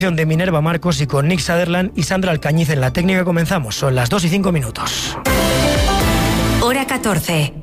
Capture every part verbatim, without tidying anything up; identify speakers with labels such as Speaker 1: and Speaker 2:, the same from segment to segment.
Speaker 1: De Minerva Marcos y con Nick Sutherland y Sandra Alcañiz en la técnica. Comenzamos, son las dos y cinco minutos.
Speaker 2: Hora catorce.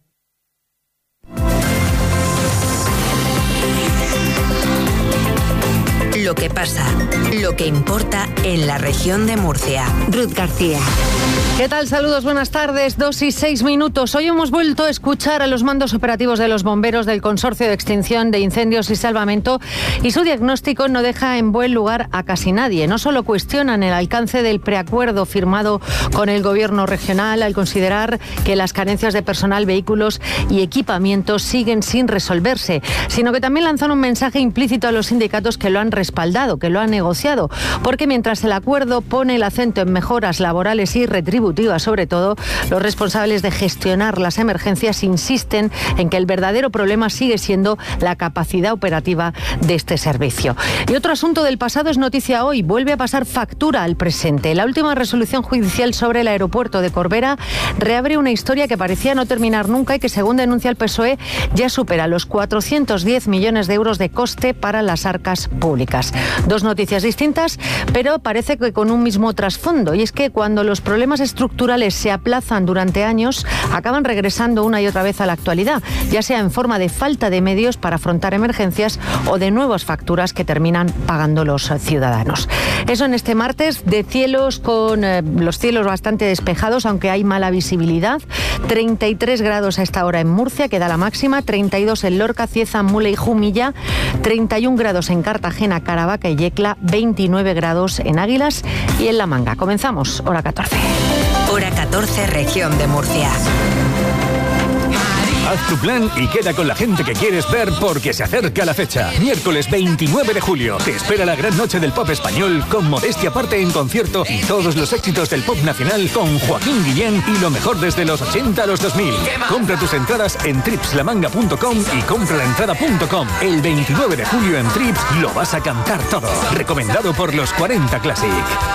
Speaker 2: Lo que pasa, lo que importa en la región de Murcia. Ruth García.
Speaker 3: ¿Qué tal? Saludos, buenas tardes. Dos y seis minutos. Hoy hemos vuelto a escuchar a los mandos operativos de los bomberos del Consorcio de Extinción de Incendios y Salvamento y su diagnóstico no deja en buen lugar a casi nadie. No solo cuestionan el alcance del preacuerdo firmado con el Gobierno regional al considerar que las carencias de personal, vehículos y equipamientos siguen sin resolverse, sino que también lanzan un mensaje implícito a los sindicatos que lo han respaldado, que lo han negociado, porque mientras el acuerdo pone el acento en mejoras laborales y retributivas, sobre todo, los responsables de gestionar las emergencias insisten en que el verdadero problema sigue siendo la capacidad operativa de este servicio. Y otro asunto del pasado es noticia hoy, vuelve a pasar factura al presente. La última resolución judicial sobre el aeropuerto de Corbera reabre una historia que parecía no terminar nunca y que, según denuncia el P S O E, ya supera los cuatrocientos diez millones de euros de coste para las arcas públicas. Dos noticias distintas, pero parece que con un mismo trasfondo, y es que cuando los problemas estructurales se aplazan durante años, acaban regresando una y otra vez a la actualidad, ya sea en forma de falta de medios para afrontar emergencias o de nuevas facturas que terminan pagando los ciudadanos. Eso en este martes, de cielos con eh, los cielos bastante despejados, aunque hay mala visibilidad. treinta y tres grados a esta hora en Murcia, que da la máxima, treinta y dos en Lorca, Cieza, Mule y Jumilla, treinta y un grados en Cartagena, Caravaca y Yecla, veintinueve grados en Águilas y en La Manga. Comenzamos, hora catorce.
Speaker 2: Hora catorce, región de Murcia.
Speaker 4: Haz tu plan y queda con la gente que quieres ver porque se acerca la fecha. Miércoles veintinueve de julio. Te espera la gran noche del pop español con Modestia Aparte en concierto y todos los éxitos del pop nacional con Joaquín Guillén y lo mejor desde los ochenta a los dos mil. Compra tus entradas en tripslamanga punto com y compralaentrada punto com. El veintinueve de julio en Trips lo vas a cantar todo. Recomendado por los cuarenta Classic.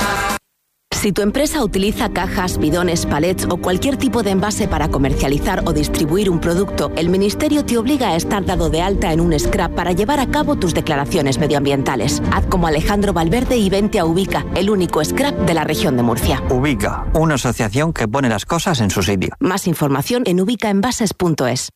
Speaker 5: Si tu empresa utiliza cajas, bidones, palets o cualquier tipo de envase para comercializar o distribuir un producto, el Ministerio te obliga a estar dado de alta en un scrap para llevar a cabo tus declaraciones medioambientales. Haz como Alejandro Valverde y vente a Ubica, el único scrap de la región de Murcia.
Speaker 6: Ubica, una asociación que pone las cosas en su sitio.
Speaker 5: Más información en ubicaenvases punto es.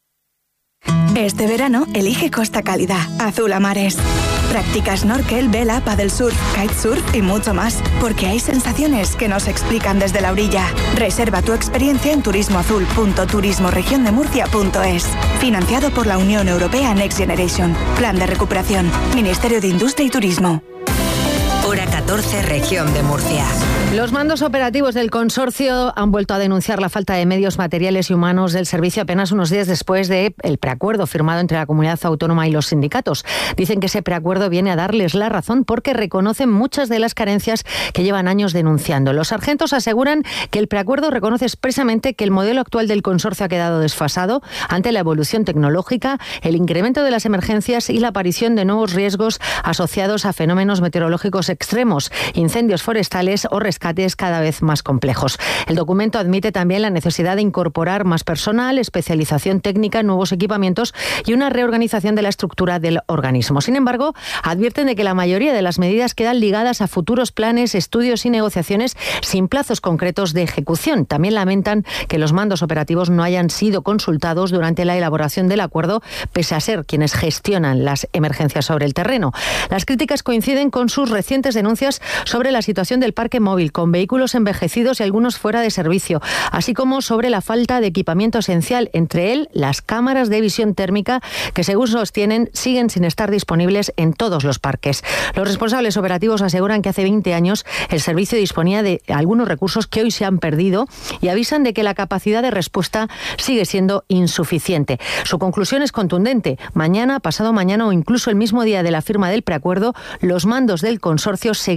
Speaker 7: Este verano, elige Costa Cálida, azul a mares. Practica snorkel, vela, paddle surf, kitesurf y mucho más, porque hay sensaciones que no se explican desde la orilla. Reserva tu experiencia en turismoazul punto turismoregiondemurcia punto es. Financiado por la Unión Europea Next Generation. Plan de recuperación. Ministerio de Industria y Turismo.
Speaker 2: Hora catorce, región de Murcia.
Speaker 3: Los mandos operativos del consorcio han vuelto a denunciar la falta de medios materiales y humanos del servicio apenas unos días después del preacuerdo firmado entre la comunidad autónoma y los sindicatos. Dicen que ese preacuerdo viene a darles la razón porque reconocen muchas de las carencias que llevan años denunciando. Los sargentos aseguran que el preacuerdo reconoce expresamente que el modelo actual del consorcio ha quedado desfasado ante la evolución tecnológica, el incremento de las emergencias y la aparición de nuevos riesgos asociados a fenómenos meteorológicos extremos, incendios forestales o rescates cada vez más complejos. El documento admite también la necesidad de incorporar más personal, especialización técnica, nuevos equipamientos y una reorganización de la estructura del organismo. Sin embargo, advierten de que la mayoría de las medidas quedan ligadas a futuros planes, estudios y negociaciones sin plazos concretos de ejecución. También lamentan que los mandos operativos no hayan sido consultados durante la elaboración del acuerdo, pese a ser quienes gestionan las emergencias sobre el terreno. Las críticas coinciden con sus recientes denuncias sobre la situación del parque móvil, con vehículos envejecidos y algunos fuera de servicio, así como sobre la falta de equipamiento esencial, entre él las cámaras de visión térmica que, según sostienen, siguen sin estar disponibles en todos los parques. Los responsables operativos aseguran que hace veinte años el servicio disponía de algunos recursos que hoy se han perdido y avisan de que la capacidad de respuesta sigue siendo insuficiente. Su conclusión es contundente. Mañana, pasado mañana o incluso el mismo día de la firma del preacuerdo, los mandos del consorcio seguirán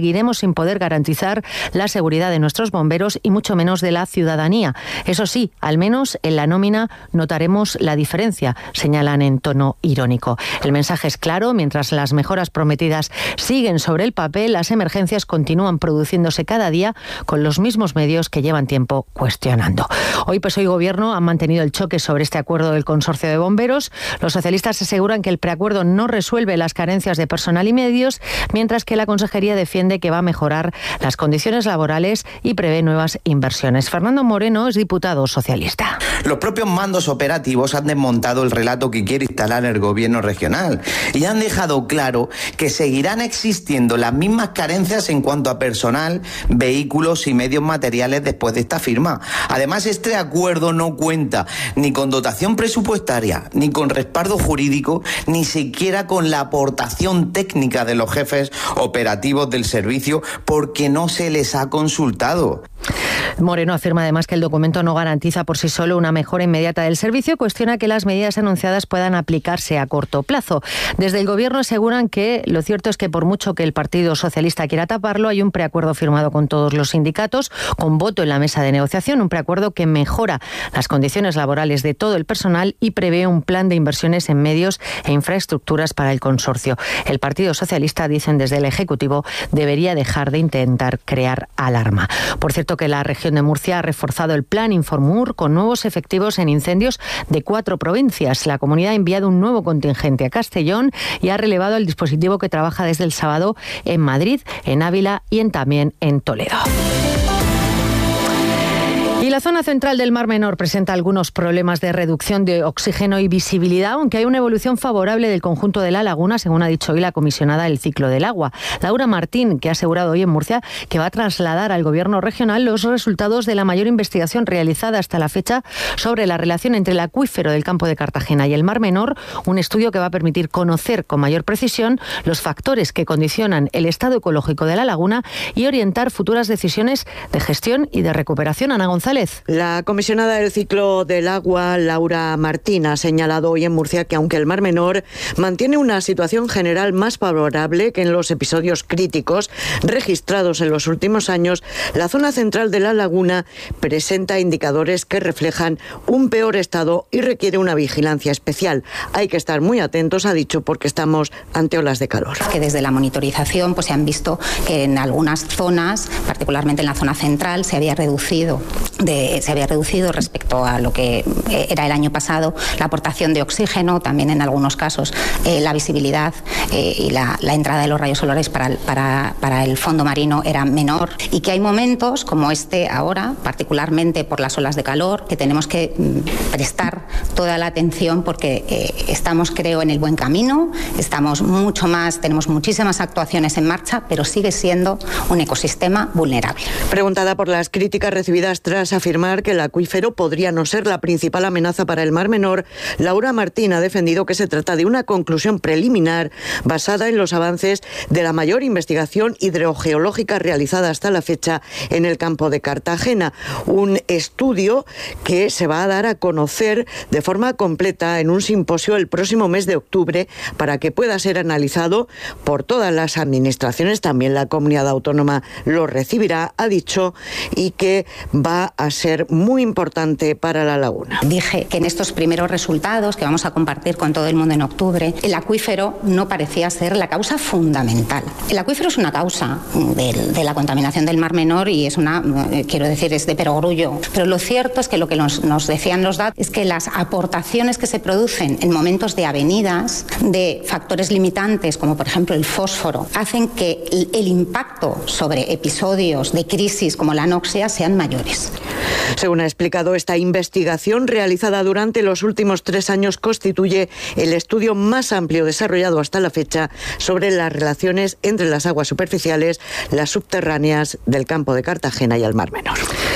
Speaker 3: seguiremos sin poder garantizar la seguridad de nuestros bomberos y mucho menos de la ciudadanía. Eso sí, al menos en la nómina notaremos la diferencia, señalan en tono irónico. El mensaje es claro: mientras las mejoras prometidas siguen sobre el papel, las emergencias continúan produciéndose cada día con los mismos medios que llevan tiempo cuestionando. Hoy P S O E y Gobierno han mantenido el choque sobre este acuerdo del Consorcio de Bomberos. Los socialistas aseguran que el preacuerdo no resuelve las carencias de personal y medios, mientras que la Consejería defiende que va a mejorar las condiciones laborales y prevé nuevas inversiones. Fernando Moreno es diputado socialista.
Speaker 8: Los propios mandos operativos han desmontado el relato que quiere instalar el gobierno regional y han dejado claro que seguirán existiendo las mismas carencias en cuanto a personal, vehículos y medios materiales después de esta firma. Además, este acuerdo no cuenta ni con dotación presupuestaria, ni con respaldo jurídico, ni siquiera con la aportación técnica de los jefes operativos del servicio, porque no se les ha consultado.
Speaker 3: Moreno afirma además que el documento no garantiza por sí solo una mejora inmediata del servicio. Cuestiona que las medidas anunciadas puedan aplicarse a corto plazo. Desde el Gobierno aseguran que lo cierto es que por mucho que el Partido Socialista quiera taparlo, hay un preacuerdo firmado con todos los sindicatos, con voto en la mesa de negociación, un preacuerdo que mejora las condiciones laborales de todo el personal y prevé un plan de inversiones en medios e infraestructuras para el consorcio. El Partido Socialista, dicen desde el Ejecutivo, debería dejar de intentar crear alarma. Por cierto, que la región de Murcia ha reforzado el plan Informur con nuevos efectivos en incendios de cuatro provincias. La comunidad ha enviado un nuevo contingente a Castellón y ha relevado el dispositivo que trabaja desde el sábado en Madrid, en Ávila y en, también en Toledo. Y la zona central del Mar Menor presenta algunos problemas de reducción de oxígeno y visibilidad, aunque hay una evolución favorable del conjunto de la laguna, según ha dicho hoy la comisionada del ciclo del agua, Laura Martín, que ha asegurado hoy en Murcia que va a trasladar al Gobierno regional los resultados de la mayor investigación realizada hasta la fecha sobre la relación entre el acuífero del campo de Cartagena y el Mar Menor, un estudio que va a permitir conocer con mayor precisión los factores que condicionan el estado ecológico de la laguna y orientar futuras decisiones de gestión y de recuperación. Ana González.
Speaker 9: La comisionada del ciclo del agua, Laura Martín, ha señalado hoy en Murcia que aunque el Mar Menor mantiene una situación general más favorable que en los episodios críticos registrados en los últimos años, la zona central de la laguna presenta indicadores que reflejan un peor estado y requiere una vigilancia especial. Hay que estar muy atentos, ha dicho, porque estamos ante olas de calor.
Speaker 10: Que desde la monitorización pues se han visto que en algunas zonas, particularmente en la zona central, se había reducido De, se había reducido respecto a lo que era el año pasado la aportación de oxígeno, también en algunos casos eh, la visibilidad eh, y la, la entrada de los rayos solares para el, para, para el fondo marino era menor, y que hay momentos como este ahora, particularmente por las olas de calor, que tenemos que mm, prestar toda la atención porque eh, estamos, creo, en el buen camino, estamos mucho más, tenemos muchísimas actuaciones en marcha, pero sigue siendo un ecosistema vulnerable.
Speaker 9: Preguntada por las críticas recibidas tras afirmar que el acuífero podría no ser la principal amenaza para el Mar Menor, Laura Martín ha defendido que se trata de una conclusión preliminar basada en los avances de la mayor investigación hidrogeológica realizada hasta la fecha en el campo de Cartagena. Un estudio que se va a dar a conocer de forma completa en un simposio el próximo mes de octubre para que pueda ser analizado por todas las administraciones. También la comunidad autónoma lo recibirá, ha dicho, y que va a ser muy importante para la laguna.
Speaker 10: Dije que en estos primeros resultados que vamos a compartir con todo el mundo en octubre, el acuífero no parecía ser la causa fundamental. El acuífero es una causa de, de la contaminación del Mar Menor y es una, quiero decir, es de perogrullo. Pero lo cierto es que lo que nos, nos decían los datos es que las aportaciones que se producen en momentos de avenidas, de factores limitantes como por ejemplo el fósforo, hacen que el, el impacto sobre episodios de crisis como la anoxia sean mayores.
Speaker 9: Según ha explicado, esta investigación realizada durante los últimos tres años constituye el estudio más amplio desarrollado hasta la fecha sobre las relaciones entre las aguas superficiales, las subterráneas del campo de Cartagena y el Mar Menor.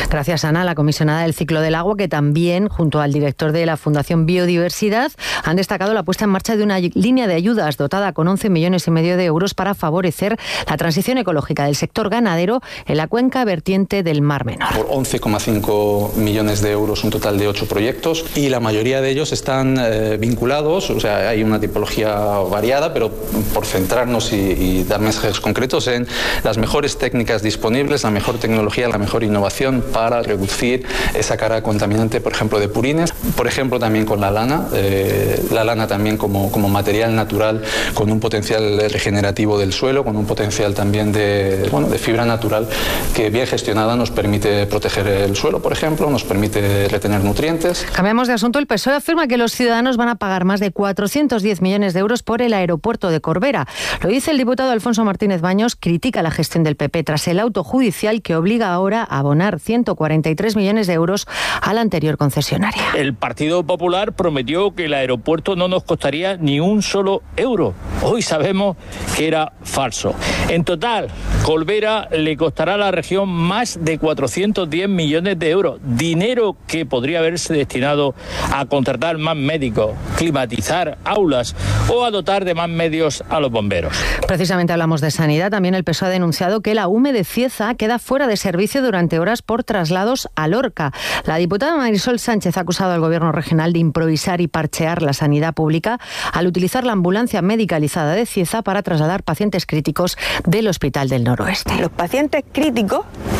Speaker 3: Gracias, Ana, la comisionada del ciclo del agua, que también, junto al director de la Fundación Biodiversidad, han destacado la puesta en marcha de una línea de ayudas dotada con once millones y medio de euros para favorecer la transición ecológica del sector ganadero en la cuenca vertiente del Mar Menor.
Speaker 11: Por once coma cinco millones de euros, un total de ocho proyectos, y la mayoría de ellos están eh, vinculados, o sea, hay una tipología variada, pero por centrarnos y, y dar mensajes concretos en las mejores técnicas disponibles, la mejor tecnología, la mejor innovación para reducir esa carga contaminante, por ejemplo, de purines, por ejemplo, también con la lana, eh, la lana también como, como material natural con un potencial regenerativo del suelo, con un potencial también de, bueno, de fibra natural que bien gestionada nos permite proteger el suelo, por ejemplo, nos permite retener nutrientes.
Speaker 3: Cambiamos de asunto. El P S O E afirma que los ciudadanos van a pagar más de cuatrocientos diez millones de euros por el aeropuerto de Corbera. Lo dice el diputado Alfonso Martínez Baños, critica la gestión del P P tras el auto judicial que obliga ahora a abonar ciento cuarenta y tres millones de euros a la anterior concesionaria.
Speaker 12: El Partido Popular prometió que el aeropuerto no nos costaría ni un solo euro. Hoy sabemos que era falso. En total, Corbera le costará a la región más de cuatrocientos diez millones de euros, dinero que podría haberse destinado a contratar más médicos, climatizar aulas o a dotar de más medios a los bomberos.
Speaker 3: Precisamente hablamos de sanidad. También el P S O E ha denunciado que la U M E de Cieza queda fuera de servicio durante horas por traslados a Lorca. La diputada Marisol Sánchez ha acusado al Gobierno regional de improvisar y parchear la sanidad pública al utilizar la ambulancia medicalizada de Cieza para trasladar pacientes críticos del Hospital del Noroeste.
Speaker 13: Los pacientes críticos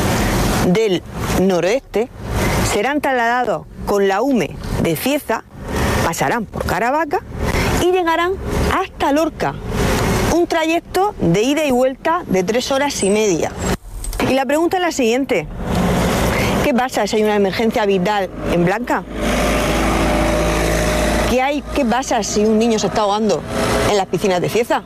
Speaker 13: del Noroeste serán trasladados con la U M E de Cieza, pasarán por Caravaca y llegarán hasta Lorca. Un trayecto de ida y vuelta de tres horas y media. Y la pregunta es la siguiente: ¿qué pasa si hay una emergencia vital en Blanca? ¿Qué hay? ¿Qué pasa si un niño se está ahogando en las piscinas de Cieza?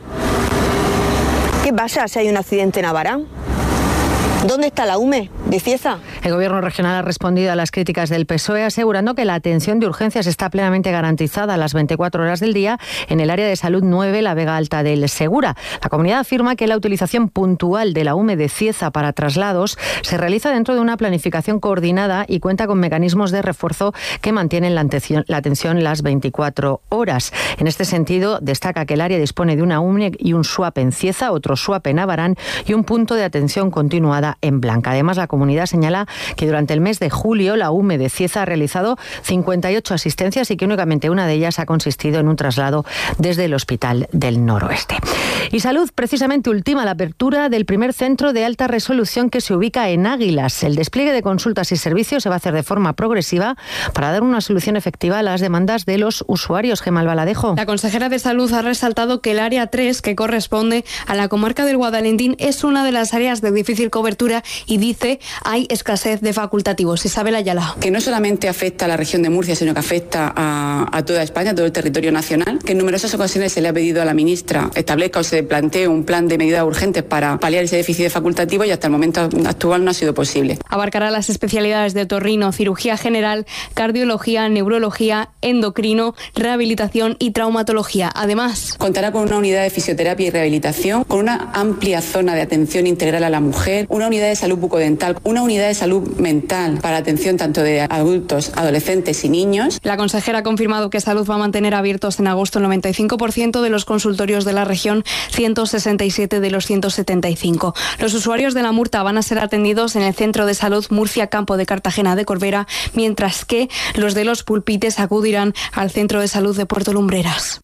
Speaker 13: ¿Qué pasa si hay un accidente en Abarán? ¿Dónde está la U M E de Cieza?
Speaker 3: El Gobierno regional ha respondido a las críticas del P S O E asegurando que la atención de urgencias está plenamente garantizada a las veinticuatro horas del día en el área de salud nueve, la Vega Alta del Segura. La comunidad afirma que la utilización puntual de la U M E de Cieza para traslados se realiza dentro de una planificación coordinada y cuenta con mecanismos de refuerzo que mantienen la atención, la atención las veinticuatro horas. En este sentido, destaca que el área dispone de una U M E y un SWAP en Cieza, otro SWAP en Abarán y un punto de atención continuada en Blanca. Además, la comunidad señala que durante el mes de julio la U M E de Cieza ha realizado cincuenta y ocho asistencias y que únicamente una de ellas ha consistido en un traslado desde el Hospital del Noroeste. Y Salud precisamente ultima la apertura del primer centro de alta resolución que se ubica en Águilas. El despliegue de consultas y servicios se va a hacer de forma progresiva para dar una solución efectiva a las demandas de los usuarios. Gemma Albaladejo.
Speaker 14: La consejera de Salud ha resaltado que el área tres, que corresponde a la comarca del Guadalentín, es una de las áreas de difícil cobertura y dice hay escasez de facultativos. Isabel Ayala.
Speaker 15: Que no solamente afecta a la región de Murcia, sino que afecta a, a toda España, a todo el territorio nacional, que en numerosas ocasiones se le ha pedido a la ministra establezca o se plantee un plan de medidas urgentes para paliar ese déficit de facultativos y hasta el momento actual no ha sido posible.
Speaker 14: Abarcará las especialidades de otorrino, cirugía general, cardiología, neurología, endocrino, rehabilitación y traumatología. Además,
Speaker 15: contará con una unidad de fisioterapia y rehabilitación, con una amplia zona de atención integral a la mujer, una unidad de salud bucodental, una unidad de salud mental para atención tanto de adultos, adolescentes y niños.
Speaker 14: La consejera ha confirmado que Salud va a mantener abiertos en agosto el noventa y cinco por ciento de los consultorios de la región, ciento sesenta y siete de los ciento setenta y cinco. Los usuarios de la Murta van a ser atendidos en el Centro de Salud Murcia Campo de Cartagena de Corbera, mientras que los de los Pulpites acudirán al Centro de Salud de Puerto Lumbreras.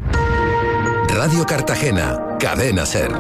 Speaker 16: Radio Cartagena, Cadena SER.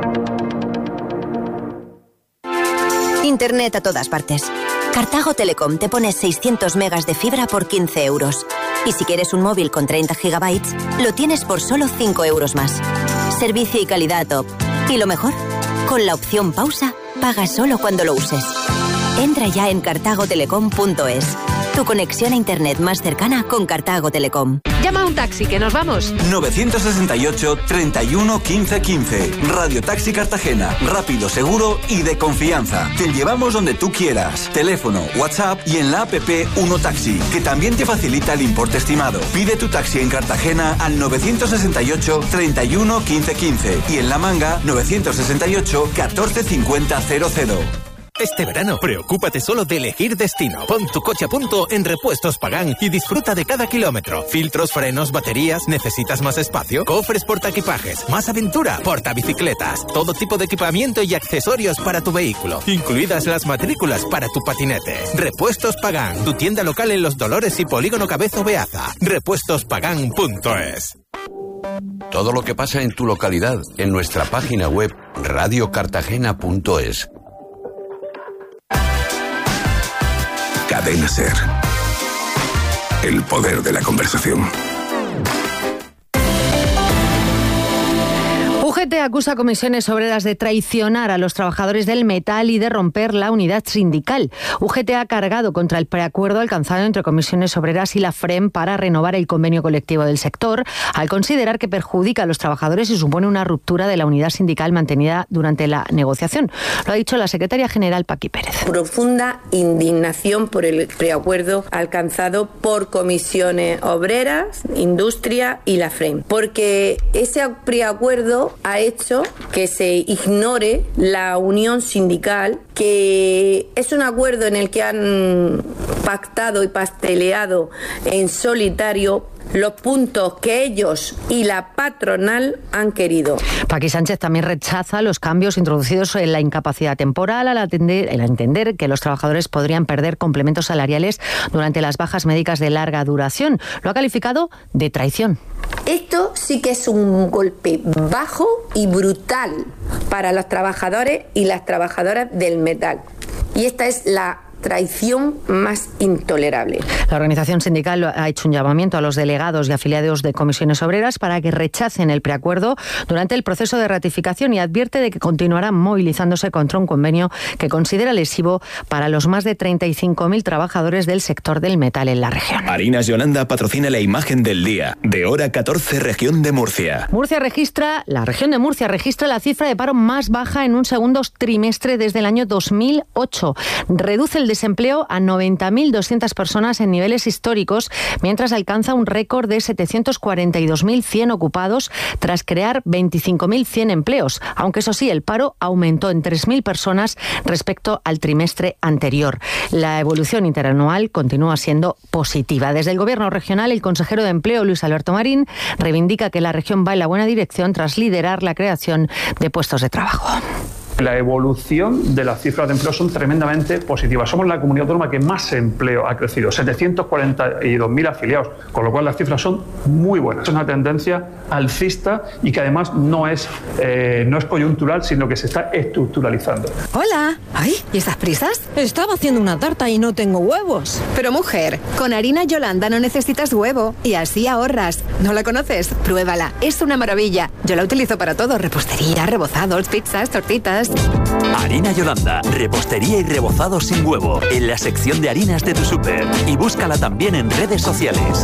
Speaker 17: Internet a todas partes. Cartago Telecom te pone seiscientos megas de fibra por quince euros. Y si quieres un móvil con treinta gigabytes, lo tienes por solo cinco euros más. Servicio y calidad top. Y lo mejor, con la opción pausa, paga solo cuando lo uses. Entra ya en cartago telecom punto es. Tu conexión a internet más cercana con Cartago Telecom.
Speaker 3: Llama a un taxi, que nos vamos.
Speaker 18: nueve seis ocho, treinta y uno, quince, quince. Radio Taxi Cartagena. Rápido, seguro y de confianza. Te llevamos donde tú quieras. Teléfono, WhatsApp y en la app Uno Taxi, que también te facilita el importe estimado. Pide tu taxi en Cartagena al nueve seis ocho, treinta y uno, quince, quince y en La Manga nueve seis ocho, catorce cincuenta, cero cero.
Speaker 19: Este verano, preocúpate solo de elegir destino. Pon tu coche a punto en Repuestos Pagán y disfruta de cada kilómetro. Filtros, frenos, baterías. ¿Necesitas más espacio? Cofres portaequipajes, más aventura, portabicicletas, todo tipo de equipamiento y accesorios para tu vehículo, incluidas las matrículas para tu patinete. Repuestos Pagán, tu tienda local en Los Dolores y Polígono Cabezo Beaza. repuestos pagán punto es.
Speaker 20: Todo lo que pasa en tu localidad en nuestra página web radio cartagena punto es.
Speaker 21: Cadena SER. El poder de la conversación.
Speaker 3: U G T acusa a Comisiones Obreras de traicionar a los trabajadores del metal y de romper la unidad sindical. U G T ha cargado contra el preacuerdo alcanzado entre Comisiones Obreras y la FREM para renovar el convenio colectivo del sector, al considerar que perjudica a los trabajadores y supone una ruptura de la unidad sindical mantenida durante la negociación. Lo ha dicho la secretaria general Paqui Pérez.
Speaker 22: Profunda indignación por el preacuerdo alcanzado por Comisiones Obreras, Industria y la FREM, porque ese preacuerdo ha hecho que se ignore la unión sindical, que es un acuerdo en el que han pactado y pasteleado en solitario los puntos que ellos y la patronal han querido.
Speaker 3: Paqui Sánchez también rechaza los cambios introducidos en la incapacidad temporal al, atender, al entender que los trabajadores podrían perder complementos salariales durante las bajas médicas de larga duración. Lo ha calificado de traición.
Speaker 22: Esto sí que es un golpe bajo y brutal para los trabajadores y las trabajadoras del metal. Y esta es la traición más intolerable.
Speaker 3: La organización sindical ha hecho un llamamiento a los delegados y afiliados de Comisiones Obreras para que rechacen el preacuerdo durante el proceso de ratificación y advierte de que continuarán movilizándose contra un convenio que considera lesivo para los más de treinta y cinco mil trabajadores del sector del metal en la región.
Speaker 23: Harinas Yolanda patrocina la imagen del día de hora catorce, región de Murcia.
Speaker 3: Murcia registra, la región de Murcia registra la cifra de paro más baja en un segundo trimestre desde el año dos mil ocho. Reduce el desempleo a noventa mil doscientas personas en niveles históricos, mientras alcanza un récord de setecientos cuarenta y dos mil cien ocupados tras crear veinticinco mil cien empleos, aunque eso sí, el paro aumentó en tres mil personas respecto al trimestre anterior. La evolución interanual continúa siendo positiva. Desde el Gobierno regional, el consejero de Empleo, Luis Alberto Marín, reivindica que la región va en la buena dirección tras liderar la creación de puestos de trabajo.
Speaker 24: La evolución de las cifras de empleo son tremendamente positivas. Somos la comunidad autónoma que más empleo ha crecido, setecientos cuarenta y dos mil afiliados, con lo cual las cifras son muy buenas. Es una tendencia alcista y que además no es, eh, no es coyuntural, sino que se está estructuralizando.
Speaker 25: Hola. Ay, ¿y esas prisas? Estaba haciendo una tarta y no tengo huevos. Pero mujer, con harina Yolanda no necesitas huevo y así ahorras. ¿No la conoces? Pruébala. Es una maravilla. Yo la utilizo para todo: repostería, rebozados, pizzas, tortitas.
Speaker 26: Harina Yolanda, repostería y rebozado sin huevo, en la sección de harinas de tu súper. Y búscala también en redes sociales.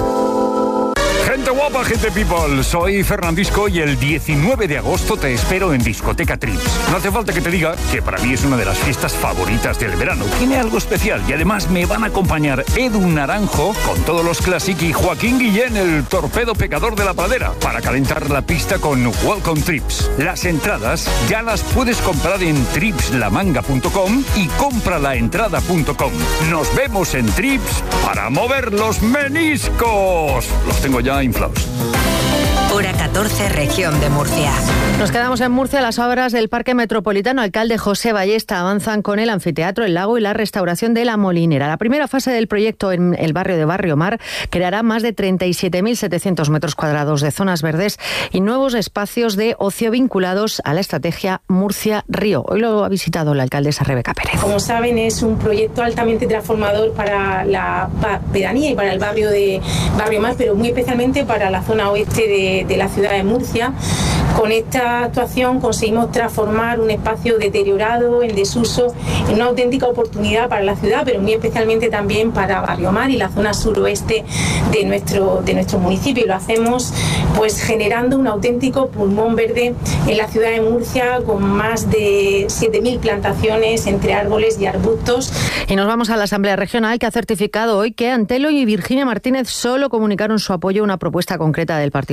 Speaker 27: Gente guapa, gente people, soy Fernandisco y el diecinueve de agosto te espero en Discoteca Trips. No hace falta que te diga que para mí es una de las fiestas favoritas del verano. Tiene algo especial y además me van a acompañar Edu Naranjo con todos los Classic y Joaquín Guillén, el torpedo pecador de la pradera, para calentar la pista con Welcome Trips. Las entradas ya las puedes comprar en trips la manga punto com y compralaentrada punto com. Nos vemos en Trips para mover los meniscos. Los tengo ya inflados.
Speaker 2: Hora catorce, región de Murcia.
Speaker 3: Nos quedamos en Murcia. Las obras del Parque Metropolitano Alcalde José Ballesta avanzan con el anfiteatro, el lago y la restauración de la Molinera. La primera fase del proyecto en el barrio de Barrio Mar creará más de treinta y siete mil setecientos metros cuadrados de zonas verdes y nuevos espacios de ocio vinculados a la estrategia Murcia-Río. Hoy lo ha visitado la alcaldesa Rebeca Pérez.
Speaker 28: Como saben, es un proyecto altamente transformador para la pedanía y para el barrio de Barrio Mar, pero muy especialmente para la zona oeste de de la ciudad de Murcia. Con esta actuación conseguimos transformar un espacio deteriorado, en desuso, en una auténtica oportunidad para la ciudad, pero muy especialmente también para Barrio Mar y la zona suroeste de nuestro, de nuestro municipio. Y lo hacemos pues generando un auténtico pulmón verde en la ciudad de Murcia, con más de siete mil plantaciones entre árboles y arbustos.
Speaker 3: Y nos vamos a la Asamblea Regional, que ha certificado hoy que Antelo y Virginia Martínez solo comunicaron su apoyo a una propuesta concreta del Partido Popular.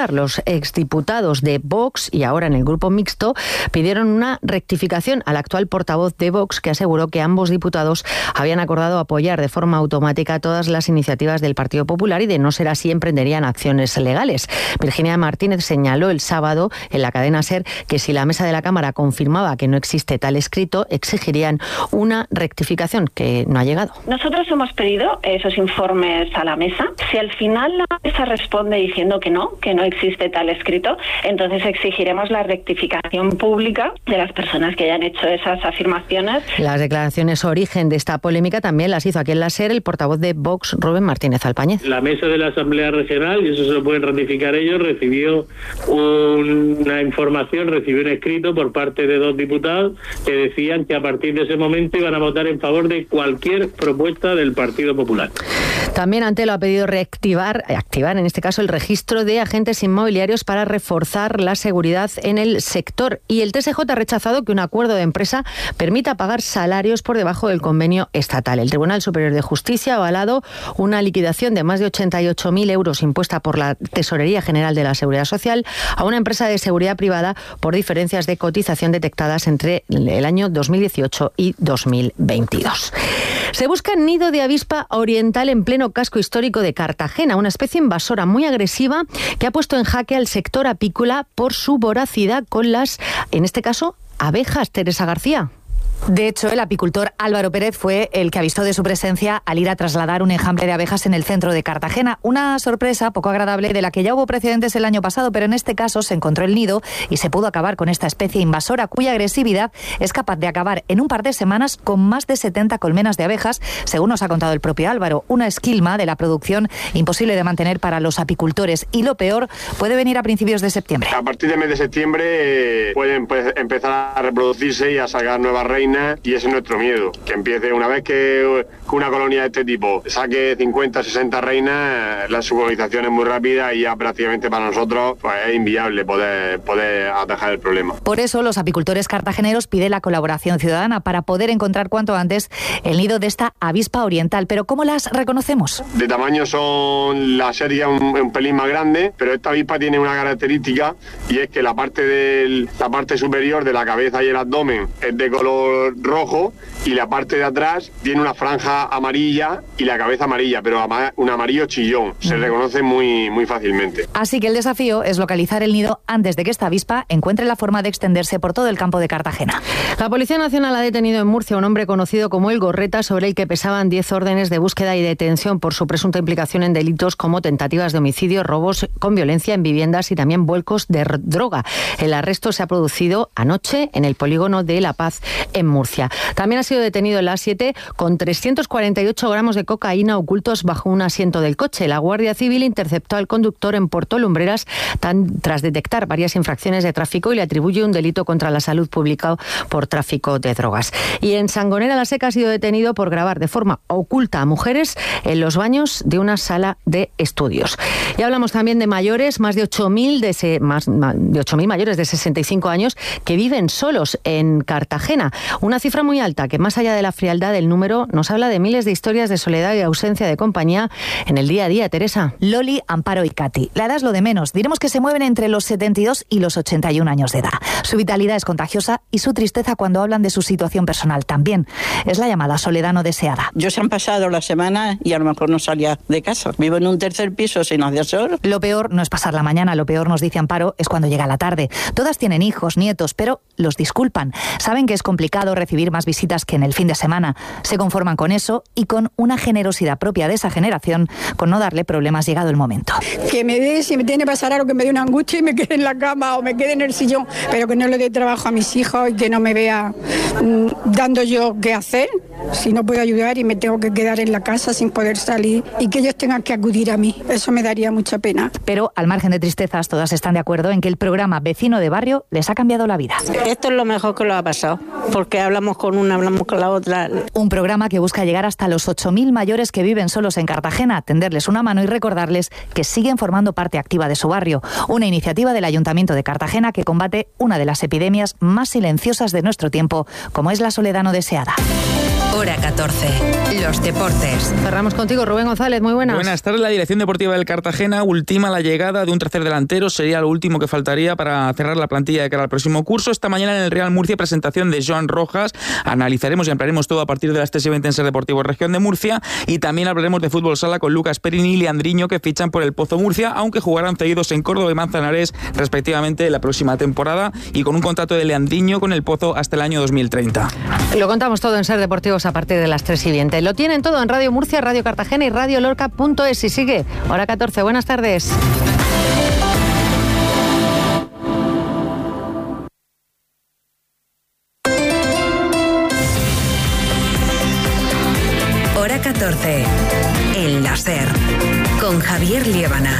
Speaker 3: Popular. Los exdiputados de Vox y ahora en el grupo mixto pidieron una rectificación al actual portavoz de Vox, que aseguró que ambos diputados habían acordado apoyar de forma automática todas las iniciativas del Partido Popular y de no ser así emprenderían acciones legales. Virginia Martínez señaló el sábado en la cadena SER que si la mesa de la Cámara confirmaba que no existe tal escrito, exigirían una rectificación que no ha llegado.
Speaker 1: Nosotros hemos pedido esos informes a la mesa. Si al final la mesa responde diciendo que no, que no existe tal escrito, entonces exigiremos la rectificación pública de las personas que hayan hecho esas afirmaciones.
Speaker 3: Las declaraciones origen de esta polémica también las hizo aquí en la SER el portavoz de Vox, Rubén Martínez Alpáñez.
Speaker 4: La mesa de la Asamblea Regional, y eso se lo pueden ratificar ellos, recibió una información, recibió un escrito por parte de dos diputados que decían que a partir de ese momento iban a votar en favor de cualquier propuesta del Partido Popular.
Speaker 3: También Antelo ha pedido reactivar, activar en este caso el registro de agentes inmobiliarios para reforzar la seguridad en el sector. Y el T S J ha rechazado que un acuerdo de empresa permita pagar salarios por debajo del convenio estatal. El Tribunal Superior de Justicia ha avalado una liquidación de más de ochenta y ocho mil euros impuesta por la Tesorería General de la Seguridad Social a una empresa de seguridad privada por diferencias de cotización detectadas entre el año dos mil dieciocho y dos mil veintidós. Se busca nido de avispa oriental en pleno casco histórico de Cartagena, una especie invasora muy agresiva que ha puesto en jaque al sector apícola por su voracidad con las, en este caso, abejas. Teresa García.
Speaker 5: De hecho, el apicultor Álvaro Pérez fue el que avisó de su presencia al ir a trasladar un enjambre de abejas en el centro de Cartagena. Una sorpresa poco agradable de la que ya hubo precedentes el año pasado, pero en este caso se encontró el nido y se pudo acabar con esta especie invasora cuya agresividad es capaz de acabar en un par de semanas con más de setenta colmenas de abejas, según nos ha contado el propio Álvaro. Una esquilma de la producción imposible de mantener para los apicultores y lo peor puede venir a principios de septiembre.
Speaker 6: A partir del mes de septiembre eh, pueden pues, empezar a reproducirse y a sacar nuevas reinas. Y ese es nuestro miedo, que empiece una vez que una colonia de este tipo saque cincuenta, sesenta reinas, la subcolonización es muy rápida y ya prácticamente para nosotros pues, es inviable poder, poder atajar el problema.
Speaker 5: Por eso los apicultores cartageneros piden la colaboración ciudadana para poder encontrar cuanto antes el nido de esta avispa oriental. Pero ¿cómo las reconocemos?
Speaker 6: De tamaño son la serie un, un pelín más grande, pero esta avispa tiene una característica y es que la parte, del, la parte superior de la cabeza y el abdomen es de color rojo y la parte de atrás tiene una franja amarilla y la cabeza amarilla, pero ama- un amarillo chillón. Se reconoce muy, muy fácilmente.
Speaker 5: Así que el desafío es localizar el nido antes de que esta avispa encuentre la forma de extenderse por todo el campo de Cartagena.
Speaker 3: La Policía Nacional ha detenido en Murcia a un hombre conocido como El Gorreta, sobre el que pesaban diez órdenes de búsqueda y detención por su presunta implicación en delitos como tentativas de homicidio, robos con violencia en viviendas y también vuelcos de r- droga. El arresto se ha producido anoche en el polígono de La Paz, en Murcia. También ha sido detenido en la A siete con trescientos cuarenta y ocho gramos de cocaína ocultos bajo un asiento del coche. La Guardia Civil interceptó al conductor en Puerto Lumbreras tan, tras detectar varias infracciones de tráfico y le atribuye un delito contra la salud pública por tráfico de drogas. Y en Sangonera la Seca ha sido detenido por grabar de forma oculta a mujeres en los baños de una sala de estudios. Y hablamos también de mayores, más de ocho mil de, se, más, de ocho mil mayores de sesenta y cinco años que viven solos en Cartagena. Una cifra muy alta que, más allá de la frialdad del número, nos habla de miles de historias de soledad y ausencia de compañía en el día a día. Teresa.
Speaker 5: Loli, Amparo y Katy. La edad es lo de menos. Diremos que se mueven entre los setenta y dos y los ochenta y un años de edad. Su vitalidad es contagiosa y su tristeza cuando hablan de su situación personal también. Es la llamada soledad no deseada.
Speaker 7: Yo se han pasado la semana y a lo mejor no salía de casa. Vivo en un tercer piso sin ascensor.
Speaker 5: Lo peor no es pasar la mañana, lo peor, nos dice Amparo, es cuando llega la tarde. Todas tienen hijos, nietos, pero los disculpan. Saben que es complicado recibir más visitas que en el fin de semana. Se conforman con eso y con una generosidad propia de esa generación, con no darle problemas llegado el momento.
Speaker 8: Que me dé, si me tiene que pasar algo, que me dé una angustia y me quede en la cama o me quede en el sillón, pero que no le dé trabajo a mis hijos y que no me vea mmm, dando yo qué hacer, si no puedo ayudar y me tengo que quedar en la casa sin poder salir y que ellos tengan que acudir a mí. Eso me daría mucha pena.
Speaker 5: Pero al margen de tristezas, todas están de acuerdo en que el programa Vecino de Barrio les ha cambiado la vida.
Speaker 7: Esto es lo mejor que lo ha pasado, porque hablamos con una, hablamos con la otra.
Speaker 5: Un programa que busca llegar hasta los ocho mil mayores que viven solos en Cartagena, tenderles una mano y recordarles que siguen formando parte activa de su barrio. Una iniciativa del Ayuntamiento de Cartagena que combate una de las epidemias más silenciosas de nuestro tiempo, como es la soledad no deseada.
Speaker 2: Hora catorce. Los deportes.
Speaker 3: Cerramos contigo, Rubén González. Muy buenas.
Speaker 9: Buenas tardes. La dirección deportiva del Cartagena ultima la llegada de un tercer delantero. Sería lo último que faltaría para cerrar la plantilla de cara al próximo curso. Esta mañana en el Real Murcia, presentación de Joan Rojas. Analizaremos y ampliaremos todo a partir de las tres y veinte en Ser Deportivo Región de Murcia. Y también hablaremos de fútbol sala con Lucas Perini y Leandriño, que fichan por el Pozo Murcia, aunque jugarán cedidos en Córdoba y Manzanares respectivamente la próxima temporada, y con un contrato de Leandriño con el Pozo hasta el año dos mil treinta.
Speaker 3: Lo contamos todo en Ser Deportivos a partir de las tres y veinte. Lo tienen todo en Radio Murcia, Radio Cartagena y Radio Lorca punto es. Y sigue Hora catorce. Buenas tardes.
Speaker 2: Hora catorce. El la Ser. Con Javier Liébana.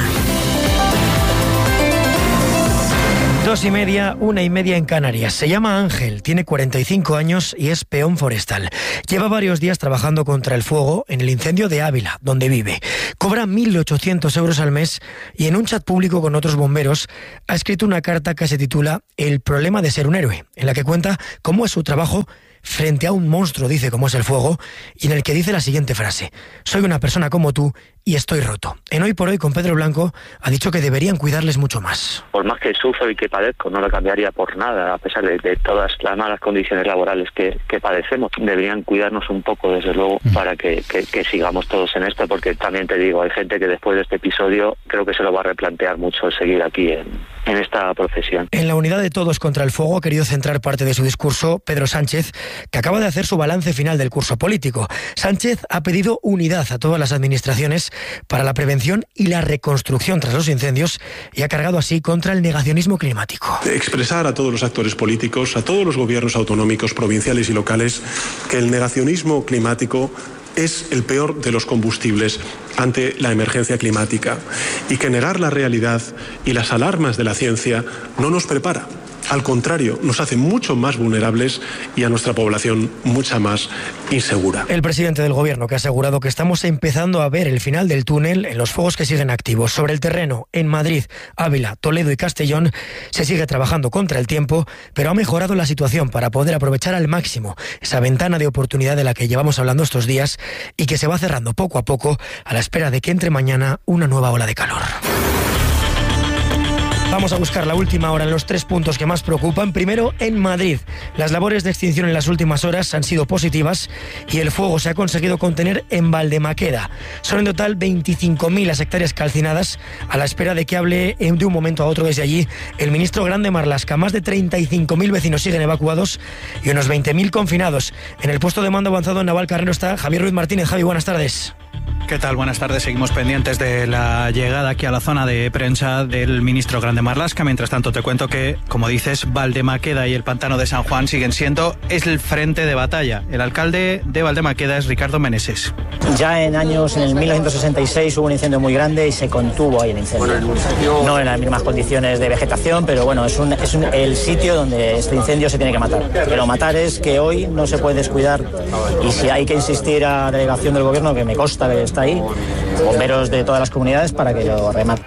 Speaker 10: Dos y media, una y media en Canarias. Se llama Ángel, tiene cuarenta y cinco años y es peón forestal. Lleva varios días trabajando contra el fuego en el incendio de Ávila, donde vive. Cobra mil ochocientos euros al mes y en un chat público con otros bomberos ha escrito una carta que se titula El problema de ser un héroe, en la que cuenta cómo es su trabajo frente a un monstruo, dice, como es el fuego, y en el que dice la siguiente frase: soy una persona como tú y estoy roto. En Hoy por Hoy con Pedro Blanco ha dicho que deberían cuidarles mucho más.
Speaker 11: Por más que sufro y que padezco, no lo cambiaría por nada, a pesar de, de todas las malas condiciones laborales que, que padecemos. Deberían cuidarnos un poco, desde luego, mm. para que, que, que sigamos todos en esto, porque también te digo, hay gente que después de este episodio creo que se lo va a replantear mucho el seguir aquí en, en esta profesión.
Speaker 10: En la unidad de Todos contra el Fuego ha querido centrar parte de su discurso Pedro Sánchez, que acaba de hacer su balance final del curso político. Sánchez ha pedido unidad a todas las administraciones para la prevención y la reconstrucción tras los incendios y ha cargado así contra el negacionismo climático.
Speaker 12: Expresar a todos los actores políticos, a todos los gobiernos autonómicos, provinciales y locales, que el negacionismo climático es el peor de los combustibles ante la emergencia climática y que negar la realidad y las alarmas de la ciencia no nos prepara. Al contrario, nos hace mucho más vulnerables y a nuestra población mucha más insegura.
Speaker 10: El presidente del Gobierno, que ha asegurado que estamos empezando a ver el final del túnel en los fuegos que siguen activos. Sobre el terreno, en Madrid, Ávila, Toledo y Castellón, se sigue trabajando contra el tiempo, pero ha mejorado la situación para poder aprovechar al máximo esa ventana de oportunidad de la que llevamos hablando estos días y que se va cerrando poco a poco a la espera de que entre mañana una nueva ola de calor. Vamos a buscar la última hora en los tres puntos que más preocupan. Primero, en Madrid. Las labores de extinción en las últimas horas han sido positivas y el fuego se ha conseguido contener en Valdemaqueda. Son en total veinticinco mil las hectáreas calcinadas, a la espera de que hable de un momento a otro desde allí el ministro Grande Marlaska. Más de treinta y cinco mil vecinos siguen evacuados y unos veinte mil confinados. En el puesto de mando avanzado en Navalcarnero está Javier Ruiz Martínez. Javi, buenas tardes.
Speaker 13: ¿Qué tal? Buenas tardes. Seguimos pendientes de la llegada aquí a la zona de prensa del ministro Grande Marlaska. Mientras tanto, te cuento que, como dices, Valdemaqueda y el pantano de San Juan siguen siendo el frente de batalla. El alcalde de Valdemaqueda es Ricardo Meneses.
Speaker 14: Ya en años, en el mil novecientos sesenta y seis hubo un incendio muy grande y se contuvo ahí el incendio. No en las mismas condiciones de vegetación, pero bueno, es, un, es un, el sitio donde este incendio se tiene que matar. Pero matar es que hoy no se puede descuidar y si hay que insistir a la delegación del gobierno, que me consta que está ahí, bomberos de todas las comunidades para que lo rematen.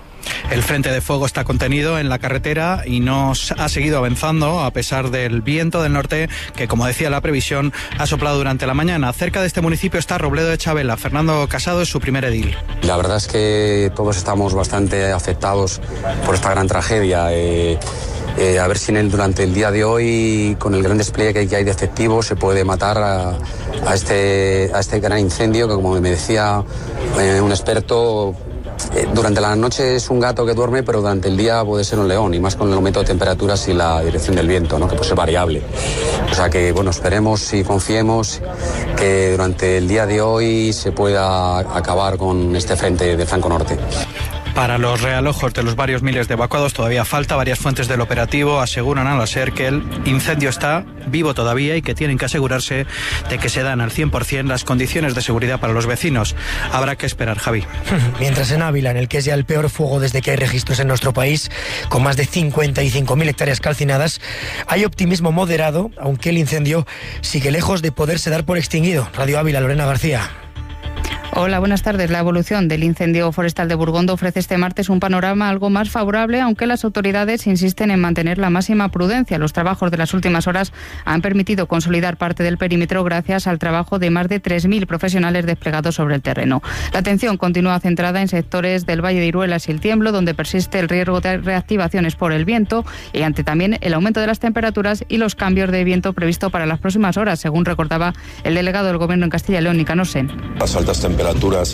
Speaker 13: El frente de fuego está contenido en la carretera y no ha seguido avanzando a pesar del viento del norte que, como decía la previsión, ha soplado durante la mañana. Cerca de este municipio está Robledo de Chabela. Fernando Casado es su primer edil.
Speaker 15: La verdad es que todos estamos bastante afectados por esta gran tragedia. Eh, eh, a ver si en el, durante el día de hoy, con el gran despliegue que hay de efectivos, se puede matar a, a, este, a este gran incendio que, como me decía eh, un experto, Eh, durante la noche es un gato que duerme, pero durante el día puede ser un león, y más con el aumento de temperaturas y la dirección del viento, ¿no? Que puede ser variable. O sea que, bueno, esperemos y confiemos que durante el día de hoy se pueda acabar con este frente de flanco norte.
Speaker 13: Para los realojos de los varios miles de evacuados todavía falta. Varias fuentes del operativo aseguran a la SER que el incendio está vivo todavía y que tienen que asegurarse de que se dan al cien por ciento las condiciones de seguridad para los vecinos. Habrá que esperar, Javi.
Speaker 10: Mientras en Ávila, en el que es ya el peor fuego desde que hay registros en nuestro país, con más de cincuenta y cinco mil hectáreas calcinadas, hay optimismo moderado, aunque el incendio sigue lejos de poderse dar por extinguido. Radio Ávila, Lorena García.
Speaker 16: Hola, buenas tardes. La evolución del incendio forestal de Burgondo ofrece este martes un panorama algo más favorable, aunque las autoridades insisten en mantener la máxima prudencia. Los trabajos de las últimas horas han permitido consolidar parte del perímetro gracias al trabajo de más de tres mil profesionales desplegados sobre el terreno. La atención continúa centrada en sectores del Valle de Iruelas y el Tiemblo, donde persiste el riesgo de reactivaciones por el viento y ante también el aumento de las temperaturas y los cambios de viento previsto para las próximas horas, según recordaba el delegado del Gobierno en Castilla y León, Nicanor Sen.
Speaker 17: Las altas temperaturas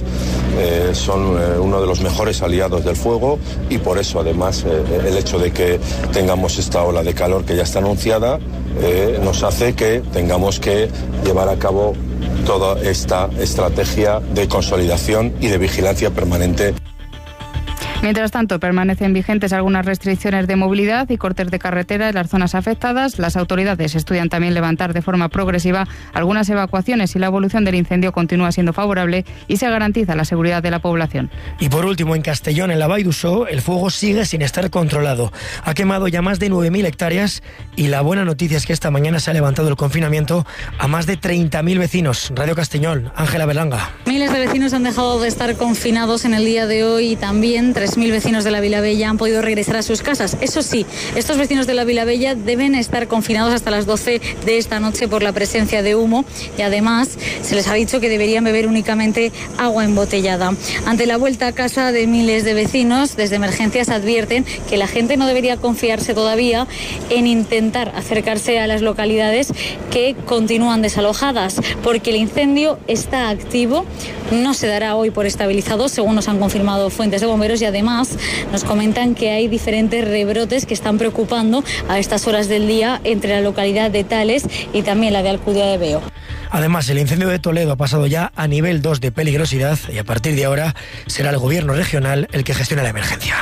Speaker 17: eh, son eh, uno de los mejores aliados del fuego y por eso además eh, el hecho de que tengamos esta ola de calor que ya está anunciada eh, nos hace que tengamos que llevar a cabo toda esta estrategia de consolidación y de vigilancia permanente.
Speaker 16: Mientras tanto, permanecen vigentes algunas restricciones de movilidad y cortes de carretera en las zonas afectadas. Las autoridades estudian también levantar de forma progresiva algunas evacuaciones y la evolución del incendio continúa siendo favorable y se garantiza la seguridad de la población.
Speaker 10: Y por último, en Castellón, en la Vall d'Uixó, el fuego sigue sin estar controlado. Ha quemado ya más de nueve mil hectáreas y la buena noticia es que esta mañana se ha levantado el confinamiento a más de treinta mil vecinos. Radio Castellón, Ángela Berlanga.
Speaker 18: Miles de vecinos han dejado de estar confinados en el día de hoy y también tres mil vecinos de la Vilabella han podido regresar a sus casas. Eso sí, estos vecinos de la Vilabella deben estar confinados hasta las doce de esta noche por la presencia de humo y además se les ha dicho que deberían beber únicamente agua embotellada. Ante la vuelta a casa de miles de vecinos, desde emergencias advierten que la gente no debería confiarse todavía en intentar acercarse a las localidades que continúan desalojadas, porque el incendio está activo, no se dará hoy por estabilizado, según nos han confirmado fuentes de bomberos, y además nos comentan que hay diferentes rebrotes que están preocupando a estas horas del día entre la localidad de Tales y también la de Alcudia de Veo.
Speaker 10: Además, el incendio de Toledo ha pasado ya a nivel dos de peligrosidad y a partir de ahora será el gobierno regional el que gestione la emergencia.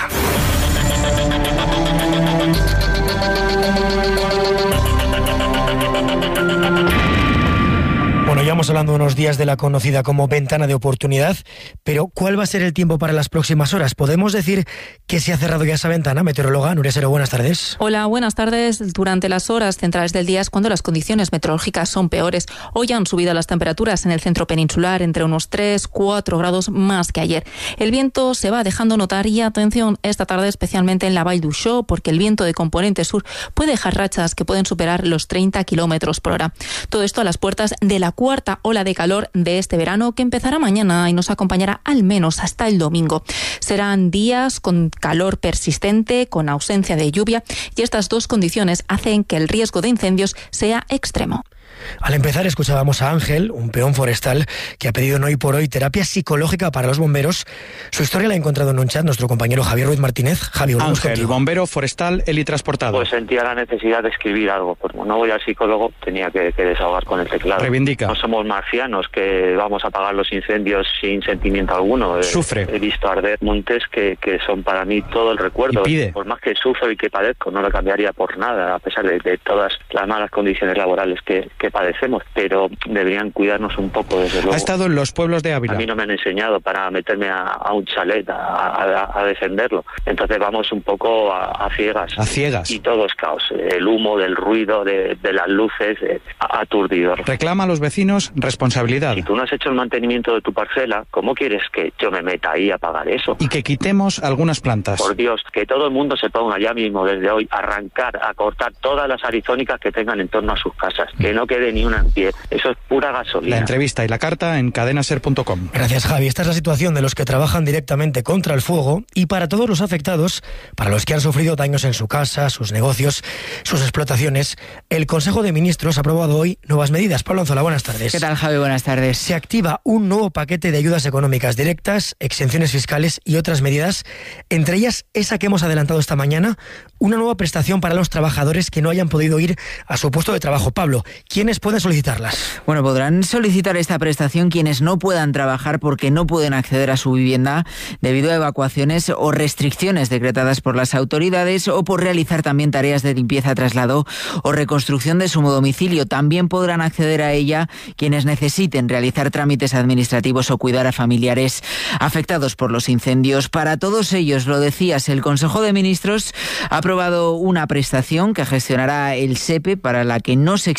Speaker 10: Bueno, ya vamos hablando unos días de la conocida como ventana de oportunidad, pero ¿cuál va a ser el tiempo para las próximas horas? ¿Podemos decir que se ha cerrado ya esa ventana? Meteoróloga Nuria Sero, buenas tardes.
Speaker 19: Hola, buenas tardes. Durante las horas centrales del día es cuando las condiciones meteorológicas son peores. Hoy han subido las temperaturas en el centro peninsular entre unos tres, cuatro grados más que ayer. El viento se va dejando notar y atención esta tarde especialmente en la Vall d'Uixó, porque el viento de componente sur puede dejar rachas que pueden superar los treinta kilómetros por hora. Todo esto a las puertas de la cuarta ola de calor de este verano que empezará mañana y nos acompañará al menos hasta el domingo. Serán días con calor persistente, con ausencia de lluvia y estas dos condiciones hacen que el riesgo de incendios sea extremo.
Speaker 10: Al empezar escuchábamos a Ángel, un peón forestal que ha pedido en Hoy por Hoy terapia psicológica para los bomberos. Su historia la ha encontrado en un chat nuestro compañero Javier Ruiz Martínez. Javier,
Speaker 13: Ángel, bombero forestal, helitransportado.
Speaker 11: Pues sentía la necesidad de escribir algo. Pues no voy al psicólogo, tenía que, que desahogar con el teclado.
Speaker 13: Reivindica.
Speaker 11: No somos marcianos que vamos a apagar los incendios sin sentimiento alguno.
Speaker 13: Sufre.
Speaker 11: He, he visto arder montes que, que son para mí todo el recuerdo.
Speaker 13: Y pide.
Speaker 11: Por más que sufro y que padezco, no lo cambiaría por nada, a pesar de, de todas las malas condiciones laborales que, que padecemos, pero deberían cuidarnos un poco, desde luego.
Speaker 13: Ha estado en los pueblos de Ávila.
Speaker 11: A mí no me han enseñado para meterme a, a un chalet a, a, a defenderlo. Entonces vamos un poco a, a ciegas.
Speaker 13: A ciegas.
Speaker 11: Y todo es caos. El humo, del ruido, de, de las luces, eh, aturdidor.
Speaker 13: Reclama a los vecinos responsabilidad.
Speaker 11: Si tú no has hecho el mantenimiento de tu parcela, ¿cómo quieres que yo me meta ahí a pagar eso?
Speaker 13: Y que quitemos algunas plantas.
Speaker 11: Por Dios, que todo el mundo se ponga ya mismo desde hoy a arrancar, a cortar todas las arizónicas que tengan en torno a sus casas. Que no quede ni una en pie. Eso es pura gasolina.
Speaker 13: La entrevista y la carta en cadena ser punto com.
Speaker 10: Gracias, Javi. Esta es la situación de los que trabajan directamente contra el fuego y para todos los afectados, para los que han sufrido daños en su casa, sus negocios, sus explotaciones, el Consejo de Ministros ha aprobado hoy nuevas medidas. Pablo Anzola, buenas tardes.
Speaker 20: ¿Qué tal, Javi? Buenas tardes.
Speaker 10: Se activa un nuevo paquete de ayudas económicas directas, exenciones fiscales y otras medidas, entre ellas esa que hemos adelantado esta mañana, una nueva prestación para los trabajadores que no hayan podido ir a su puesto de trabajo. Pablo, ¿quiénes pueden solicitarlas?
Speaker 20: Bueno, podrán solicitar esta prestación quienes no puedan trabajar porque no pueden acceder a su vivienda debido a evacuaciones o restricciones decretadas por las autoridades o por realizar también tareas de limpieza, traslado o reconstrucción de su domicilio. También podrán acceder a ella quienes necesiten realizar trámites administrativos o cuidar a familiares afectados por los incendios. Para todos ellos, lo decías, el Consejo de Ministros ha aprobado una prestación que gestionará el SEPE para la que no se exige además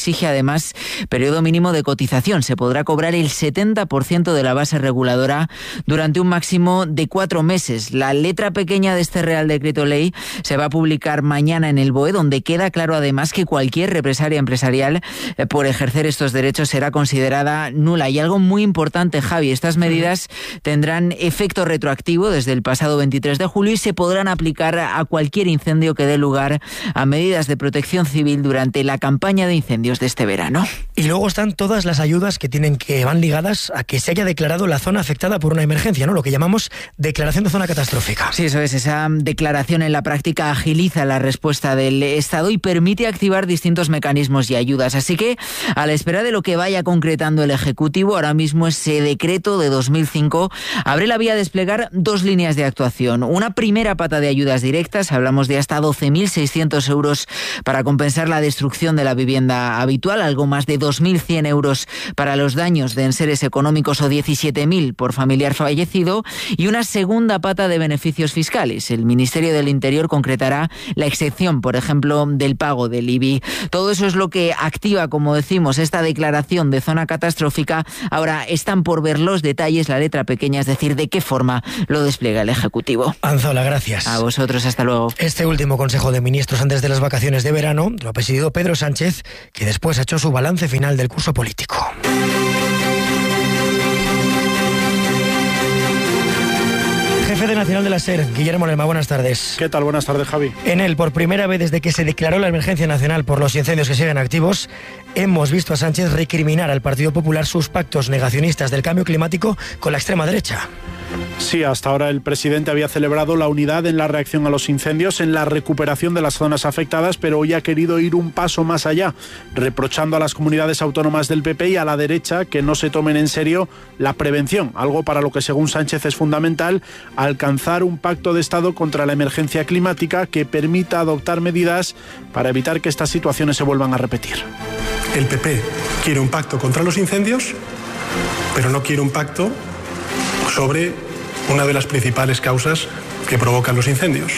Speaker 20: además periodo mínimo de cotización. Se podrá cobrar el setenta por ciento de la base reguladora durante un máximo de cuatro meses. La letra pequeña de este Real Decreto Ley se va a publicar mañana en el B O E, donde queda claro además que cualquier represalia empresarial eh, por ejercer estos derechos será considerada nula. Y algo muy importante, Javi, estas medidas tendrán efecto retroactivo desde el pasado veintitrés de julio y se podrán aplicar a cualquier incendio que dé lugar a medidas de protección civil durante la campaña de incendios de este verano.
Speaker 10: Y luego están todas las ayudas que tienen que van ligadas a que se haya declarado la zona afectada por una emergencia, ¿no? Lo que llamamos declaración de zona catastrófica.
Speaker 20: Sí, eso es. Esa declaración en la práctica agiliza la respuesta del Estado y permite activar distintos mecanismos y ayudas. Así que, a la espera de lo que vaya concretando el Ejecutivo, ahora mismo ese decreto de dos mil cinco abre la vía a desplegar dos líneas de actuación. Una primera pata de ayudas directas, hablamos de hasta doce mil seiscientos euros para compensar la destrucción de la vivienda habitual, algo más de dos mil cien euros para los daños de enseres económicos o diecisiete mil por familiar fallecido, y una segunda pata de beneficios fiscales. El Ministerio del Interior concretará la excepción, por ejemplo, del pago del I B I. Todo eso es lo que activa, como decimos, esta declaración de zona catastrófica. Ahora están por ver los detalles, la letra pequeña, es decir, de qué forma lo despliega el Ejecutivo.
Speaker 10: Anzola, gracias.
Speaker 20: A vosotros, hasta luego.
Speaker 10: Este último Consejo de Ministros antes de las vacaciones de verano lo ha presidido Pedro Sánchez, que después ha hecho su balance final del curso político. Jefe de Nacional de la SER, Guillermo Lerma, buenas tardes.
Speaker 21: ¿Qué tal? Buenas tardes, Javi.
Speaker 10: En él, por primera vez desde que se declaró la emergencia nacional por los incendios que siguen activos, hemos visto a Sánchez recriminar al Partido Popular sus pactos negacionistas del cambio climático con la extrema derecha.
Speaker 21: Sí, hasta ahora el presidente había celebrado la unidad en la reacción a los incendios, en la recuperación de las zonas afectadas, pero hoy ha querido ir un paso más allá, reprochando a las comunidades autónomas del P P y a la derecha que no se tomen en serio la prevención, algo para lo que según Sánchez es fundamental, alcanzar un pacto de Estado contra la emergencia climática que permita adoptar medidas para evitar que estas situaciones se vuelvan a repetir.
Speaker 12: El P P quiere un pacto contra los incendios, pero no quiere un pacto sobre una de las principales causas que provocan los incendios.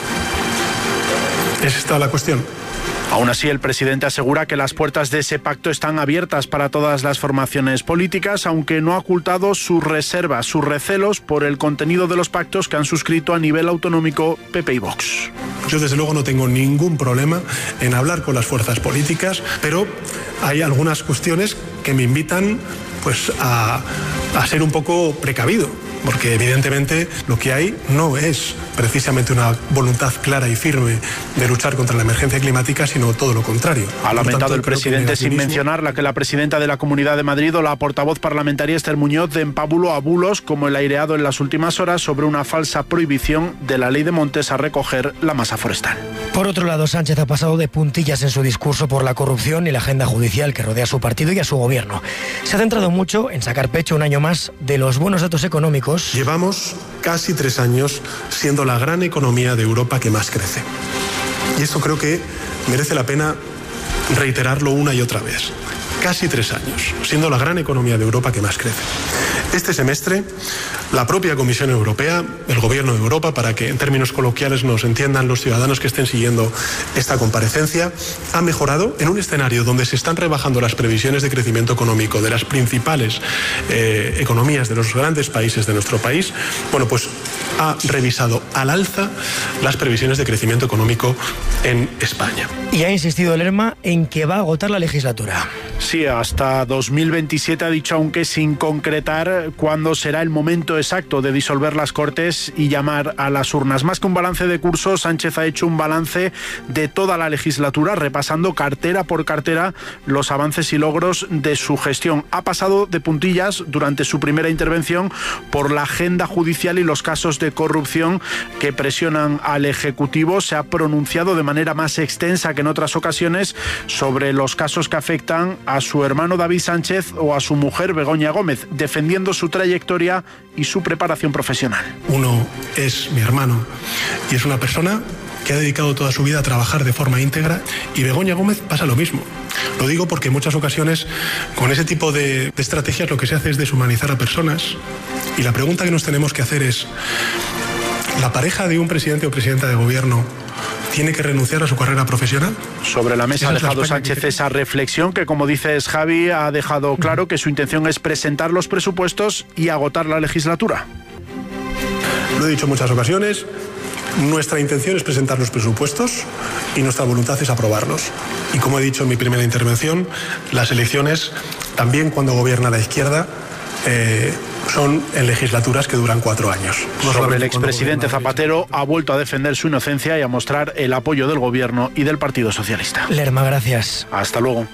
Speaker 12: ¿Es esta la cuestión?
Speaker 21: Aún así, el presidente asegura que las puertas de ese pacto están abiertas para todas las formaciones políticas, aunque no ha ocultado sus reservas, sus recelos por el contenido de los pactos que han suscrito a nivel autonómico P P y Vox.
Speaker 12: Yo desde luego no tengo ningún problema en hablar con las fuerzas políticas, pero hay algunas cuestiones que me invitan pues a, a ser un poco precavido, porque evidentemente lo que hay no es precisamente una voluntad clara y firme de luchar contra la emergencia climática, sino todo lo contrario.
Speaker 21: Ha lamentado el presidente sin mencionar la que la presidenta de la Comunidad de Madrid o la portavoz parlamentaria Esther Muñoz de empabulo a bulos como el aireado en las últimas horas sobre una falsa prohibición de la ley de montes a recoger la masa forestal.
Speaker 10: Por otro lado, Sánchez ha pasado de puntillas en su discurso por la corrupción y la agenda judicial que rodea a su partido y a su gobierno. Se ha centrado mucho en sacar pecho un año más de los buenos datos económicos.
Speaker 12: Llevamos casi tres años siendo la gran economía de Europa que más crece. Y esto creo que merece la pena reiterarlo una y otra vez. Casi tres años, siendo la gran economía de Europa que más crece. Este semestre, la propia Comisión Europea, el Gobierno de Europa, para que en términos coloquiales nos entiendan los ciudadanos que estén siguiendo esta comparecencia, ha mejorado en un escenario donde se están rebajando las previsiones de crecimiento económico de las principales eh, economías de los grandes países de nuestro país. Bueno, pues ha revisado al alza las previsiones de crecimiento económico en España.
Speaker 10: Y ha insistido Lerma en que va a agotar la legislatura.
Speaker 21: Sí, hasta dos mil veintisiete ha dicho, aunque sin concretar cuándo será el momento exacto de disolver las Cortes y llamar a las urnas. Más que un balance de curso, Sánchez ha hecho un balance de toda la legislatura, repasando cartera por cartera los avances y logros de su gestión. Ha pasado de puntillas durante su primera intervención por la agenda judicial y los casos de corrupción que presionan al Ejecutivo. Se ha pronunciado de manera más extensa que en otras ocasiones sobre los casos que afectan a su hermano David Sánchez o a su mujer Begoña Gómez, defendiendo su trayectoria y su preparación profesional.
Speaker 12: Uno es mi hermano y es una persona que ha dedicado toda su vida a trabajar de forma íntegra, y Begoña Gómez pasa lo mismo. Lo digo porque en muchas ocasiones con ese tipo de, de estrategias lo que se hace es deshumanizar a personas, y la pregunta que nos tenemos que hacer es: ¿la pareja de un presidente o presidenta de gobierno tiene que renunciar a su carrera profesional.
Speaker 21: Sobre la mesa ha dejado Sánchez esa reflexión que, como dices, Javi, ha dejado claro que su intención es presentar los presupuestos y agotar la legislatura.
Speaker 12: Lo he dicho en muchas ocasiones, nuestra intención es presentar los presupuestos y nuestra voluntad es aprobarlos. Y como he dicho en mi primera intervención, las elecciones, también cuando gobierna la izquierda, eh, son en legislaturas que duran cuatro años. No
Speaker 21: Sobre el expresidente Zapatero, ha vuelto a defender su inocencia y a mostrar el apoyo del Gobierno y del Partido Socialista.
Speaker 10: Lerma, gracias.
Speaker 21: Hasta luego.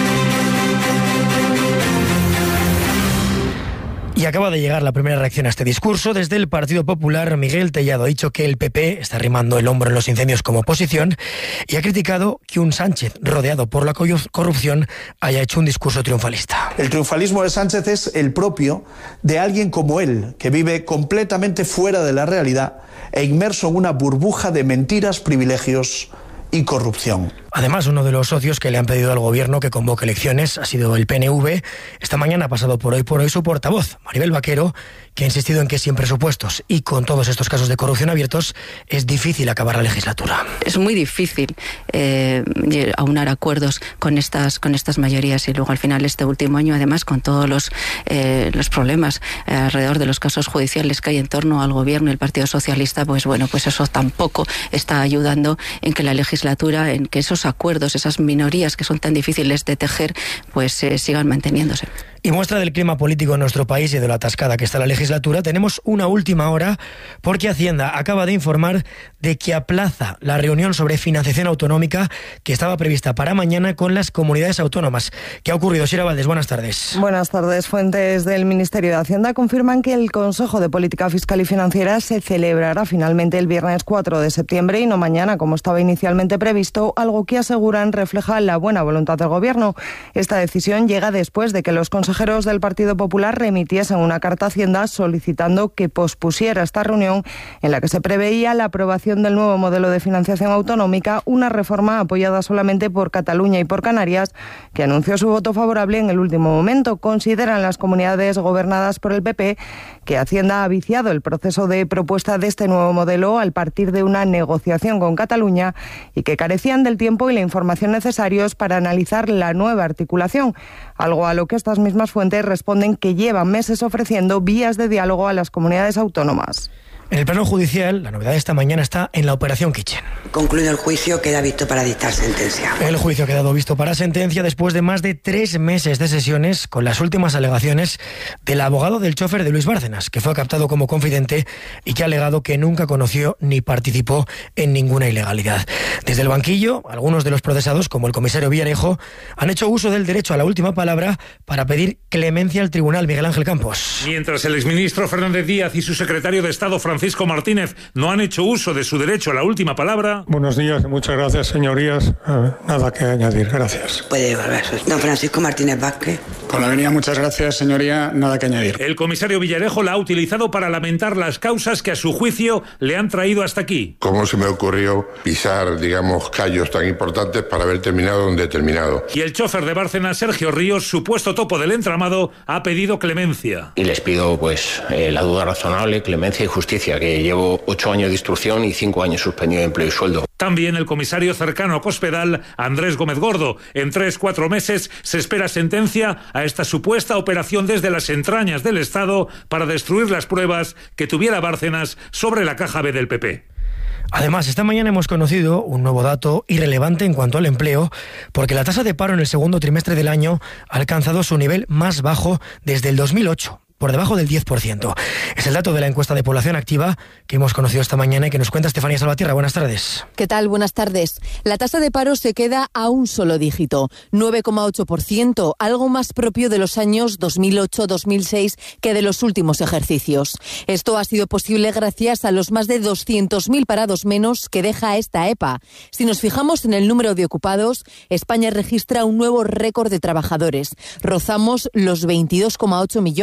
Speaker 10: Y acaba de llegar la primera reacción a este discurso. Desde el Partido Popular, Miguel Tellado ha dicho que el P P está arrimando el hombro en los incendios como oposición y ha criticado que un Sánchez rodeado por la corrupción haya hecho un discurso triunfalista.
Speaker 1: El triunfalismo de Sánchez es el propio de alguien como él, que vive completamente fuera de la realidad e inmerso en una burbuja de mentiras, privilegios y corrupción.
Speaker 10: Además, uno de los socios que le han pedido al gobierno que convoque elecciones ha sido el P N V. Esta mañana ha pasado por hoy por hoy su portavoz, Maribel Vaquero, que ha insistido en que sin presupuestos y con todos estos casos de corrupción abiertos es difícil acabar la legislatura.
Speaker 22: Es muy difícil eh, aunar acuerdos con estas con estas mayorías y luego al final este último año, además, con todos los eh, los problemas eh, alrededor de los casos judiciales que hay en torno al gobierno y el Partido Socialista, pues bueno, pues eso tampoco está ayudando en que la legislatura, en que esos acuerdos, esas minorías que son tan difíciles de tejer, pues eh, sigan manteniéndose.
Speaker 10: Y muestra del clima político en nuestro país y de lo atascada que está la legislatura, tenemos una última hora porque Hacienda acaba de informar de que aplaza la reunión sobre financiación autonómica que estaba prevista para mañana con las comunidades autónomas. ¿Qué ha ocurrido, Sira Valdés? Buenas tardes.
Speaker 23: Buenas tardes. Fuentes del Ministerio de Hacienda confirman que el Consejo de Política Fiscal y Financiera se celebrará finalmente el viernes cuatro de septiembre y no mañana, como estaba inicialmente previsto, algo que aseguran refleja la buena voluntad del Gobierno. Esta decisión llega después de que los consejeros del Partido Popular remitiesen una carta a Hacienda solicitando que pospusiera esta reunión en la que se preveía la aprobación del nuevo modelo de financiación autonómica, una reforma apoyada solamente por Cataluña y por Canarias, que anunció su voto favorable en el último momento. Consideran las comunidades gobernadas por el P P que Hacienda ha viciado el proceso de propuesta de este nuevo modelo al partir de una negociación con Cataluña y que carecían del tiempo y la información necesarios para analizar la nueva articulación, algo a lo que estas mismas fuentes responden que llevan meses ofreciendo vías de diálogo a las comunidades autónomas.
Speaker 10: En el plano judicial, la novedad de esta mañana está en la Operación Kitchen.
Speaker 24: Concluido el juicio, queda visto para dictar sentencia.
Speaker 10: El juicio ha quedado visto para sentencia después de más de tres meses de sesiones con las últimas alegaciones del abogado del chofer de Luis Bárcenas, que fue captado como confidente y que ha alegado que nunca conoció ni participó en ninguna ilegalidad. Desde el banquillo, algunos de los procesados, como el comisario Villarejo, han hecho uso del derecho a la última palabra para pedir clemencia al tribunal. Miguel Ángel Campos.
Speaker 25: Mientras el exministro Fernández Díaz y su secretario de Estado, Francisco Francisco Martínez, no han hecho uso de su derecho a la última palabra.
Speaker 26: Buenos días, muchas gracias, señorías. Eh, nada que añadir, gracias.
Speaker 24: Puede volver. Don Francisco Martínez Vázquez.
Speaker 26: Por la venida, muchas gracias, señoría. Nada que añadir.
Speaker 25: El comisario Villarejo la ha utilizado para lamentar las causas que a su juicio le han traído hasta aquí.
Speaker 27: ¿Cómo se me ocurrió pisar, digamos, callos tan importantes para haber terminado donde he terminado?
Speaker 25: Y el chofer de Bárcenas, Sergio Ríos, supuesto topo del entramado, ha pedido clemencia.
Speaker 28: Y les pido, pues, eh, la duda razonable, clemencia y justicia, que llevo ocho años de instrucción y cinco años suspendido de empleo y sueldo.
Speaker 25: También el comisario cercano a Cospedal, Andrés Gómez Gordo. En tres, cuatro meses se espera sentencia a esta supuesta operación desde las entrañas del Estado para destruir las pruebas que tuviera Bárcenas sobre la caja B del P P.
Speaker 10: Además, esta mañana hemos conocido un nuevo dato irrelevante en cuanto al empleo, porque la tasa de paro en el segundo trimestre del año ha alcanzado su nivel más bajo desde el dos mil ocho. Por debajo del diez por ciento. Es el dato de la encuesta de población activa que hemos conocido esta mañana y que nos cuenta Estefanía Salvatierra. Buenas tardes.
Speaker 29: ¿Qué tal? Buenas tardes. La tasa de paro se queda a un solo dígito, nueve coma ocho por ciento, algo más propio de los años dos mil ocho dos mil seis que de los últimos ejercicios. Esto ha sido posible gracias a los más de doscientos mil parados menos que deja esta E P A. Si nos fijamos en el número de ocupados, España registra un nuevo récord de trabajadores. Rozamos los veintidós coma ocho millones.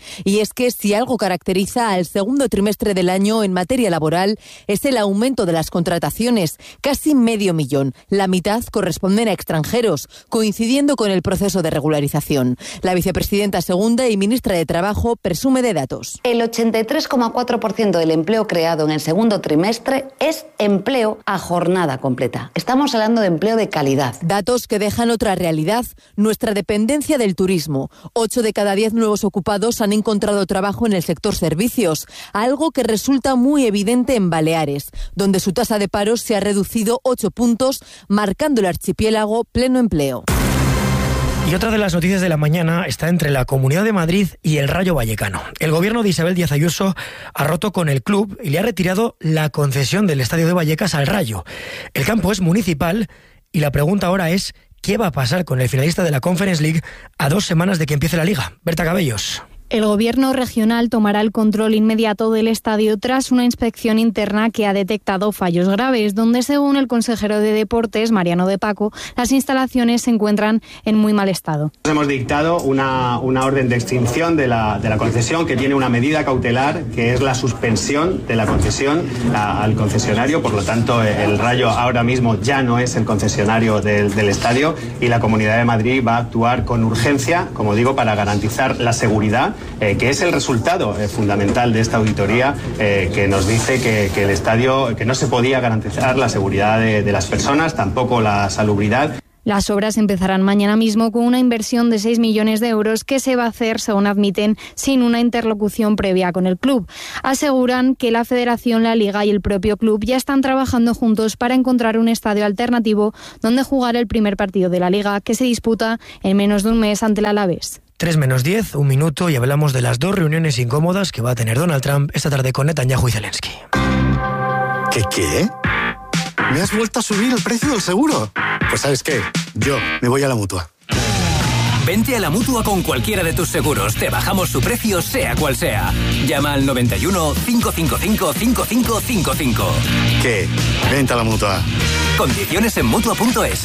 Speaker 29: Y es que si algo caracteriza al segundo trimestre del año en materia laboral es el aumento de las contrataciones, casi medio millón. La mitad corresponden a extranjeros, coincidiendo con el proceso de regularización. La vicepresidenta segunda y ministra de Trabajo presume de datos.
Speaker 2: El ochenta y tres coma cuatro por ciento del empleo creado en el segundo trimestre es empleo a jornada completa. Estamos hablando de empleo de calidad.
Speaker 29: Datos que dejan otra realidad, nuestra dependencia del turismo. Ocho de cada diez nuevos ocupados han encontrado trabajo en el sector servicios, algo que resulta muy evidente en Baleares, donde su tasa de paro se ha reducido ocho puntos, marcando el archipiélago pleno empleo.
Speaker 10: Y otra de las noticias de la mañana está entre la Comunidad de Madrid y el Rayo Vallecano. El gobierno de Isabel Díaz Ayuso ha roto con el club y le ha retirado la concesión del estadio de Vallecas al Rayo. El campo es municipal y la pregunta ahora es ¿qué va a pasar con el finalista de la Conference League a dos semanas de que empiece la Liga? Berta Cabellos.
Speaker 3: El gobierno regional tomará el control inmediato del estadio tras una inspección interna que ha detectado fallos graves, donde, según el consejero de Deportes, Mariano de Paco, las instalaciones se encuentran en muy mal estado.
Speaker 4: Hemos dictado una, una orden de extinción de la, de la concesión que tiene una medida cautelar, que es la suspensión de la concesión a, al concesionario. Por lo tanto, el Rayo ahora mismo ya no es el concesionario del, del estadio y la Comunidad de Madrid va a actuar con urgencia, como digo, para garantizar la seguridad, Eh, que es el resultado eh, fundamental de esta auditoría, eh, que nos dice que, que el estadio, que no se podía garantizar la seguridad de, de las personas, tampoco la salubridad.
Speaker 3: Las obras empezarán mañana mismo con una inversión de seis millones de euros que se va a hacer, según admiten, sin una interlocución previa con el club. Aseguran que la Federación, la Liga y el propio club ya están trabajando juntos para encontrar un estadio alternativo donde jugar el primer partido de la Liga, que se disputa en menos de un mes ante el Alavés.
Speaker 10: tres menos diez, un minuto, y hablamos de las dos reuniones incómodas que va a tener Donald Trump esta tarde con Netanyahu y Zelensky.
Speaker 5: ¿Qué qué? ¿Me has vuelto a subir el precio del seguro? Pues ¿sabes qué? Yo me voy a la Mutua.
Speaker 6: Vente a la Mutua con cualquiera de tus seguros. Te bajamos su precio, sea cual sea. Llama al noventa y uno, cinco cinco cinco, cinco cinco cinco cinco.
Speaker 5: ¿Qué? Vente a la Mutua.
Speaker 6: Condiciones en Mutua punto es.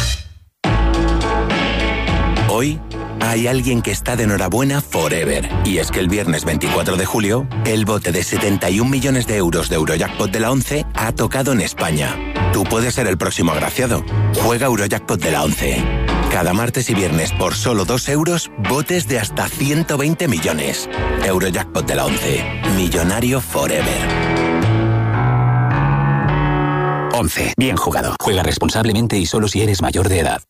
Speaker 7: Hoy hay alguien que está de enhorabuena forever. Y es que el viernes veinticuatro de julio, el bote de setenta y un millones de euros de Eurojackpot de la once ha tocado en España. Tú puedes ser el próximo agraciado. Juega Eurojackpot de la once. Cada martes y viernes por solo dos euros, botes de hasta ciento veinte millones. Eurojackpot de la once. Millonario forever.
Speaker 6: once. Bien jugado. Juega responsablemente y solo si eres mayor de edad.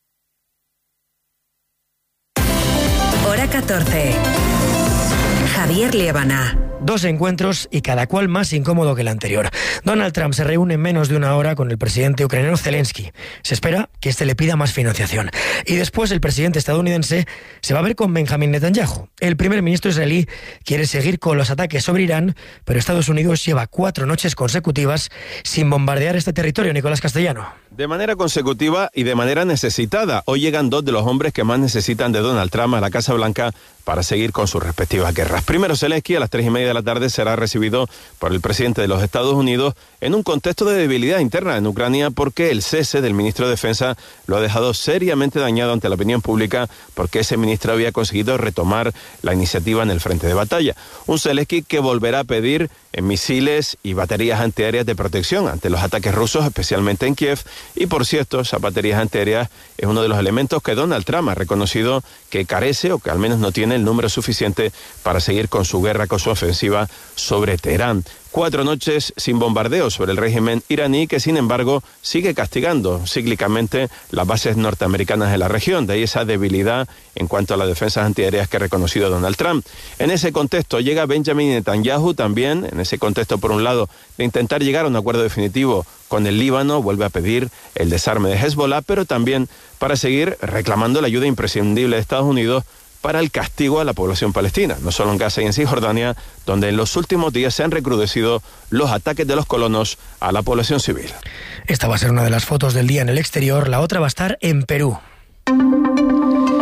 Speaker 8: Hora catorce. Javier Liébana.
Speaker 10: Dos encuentros y cada cual más incómodo que el anterior. Donald Trump se reúne en menos de una hora con el presidente ucraniano Zelensky. Se espera que este le pida más financiación. Y después el presidente estadounidense se va a ver con Benjamin Netanyahu. El primer ministro israelí quiere seguir con los ataques sobre Irán, pero Estados Unidos lleva cuatro noches consecutivas sin bombardear este territorio. Nicolás Castellano.
Speaker 9: De manera consecutiva y de manera necesitada. Hoy llegan dos de los hombres que más necesitan de Donald Trump a la Casa Blanca para seguir con sus respectivas guerras. Primero, Zelensky a las tres y media de la tarde será recibido por el presidente de los Estados Unidos en un contexto de debilidad interna en Ucrania, porque el cese del ministro de Defensa lo ha dejado seriamente dañado ante la opinión pública, porque ese ministro había conseguido retomar la iniciativa en el frente de batalla. Un Zelensky que volverá a pedir misiles y baterías antiaéreas de protección ante los ataques rusos, especialmente en Kiev. Y por cierto, esas baterías antiaéreas es uno de los elementos que Donald Trump ha reconocido que carece, o que al menos no tiene el número suficiente para seguir con su guerra, con su ofensiva sobre Teherán. Cuatro noches sin bombardeo sobre el régimen iraní, que sin embargo sigue castigando cíclicamente las bases norteamericanas en la región. De ahí esa debilidad en cuanto a las defensas antiaéreas que ha reconocido Donald Trump. En ese contexto llega Benjamin Netanyahu también, en ese contexto por un lado de intentar llegar a un acuerdo definitivo con el Líbano, vuelve a pedir el desarme de Hezbollah, pero también para seguir reclamando la ayuda imprescindible de Estados Unidos para el castigo a la población palestina, no solo en Gaza y en Cisjordania, donde en los últimos días se han recrudecido los ataques de los colonos a la población civil.
Speaker 10: Esta va a ser una de las fotos del día en el exterior, la otra va a estar en Perú.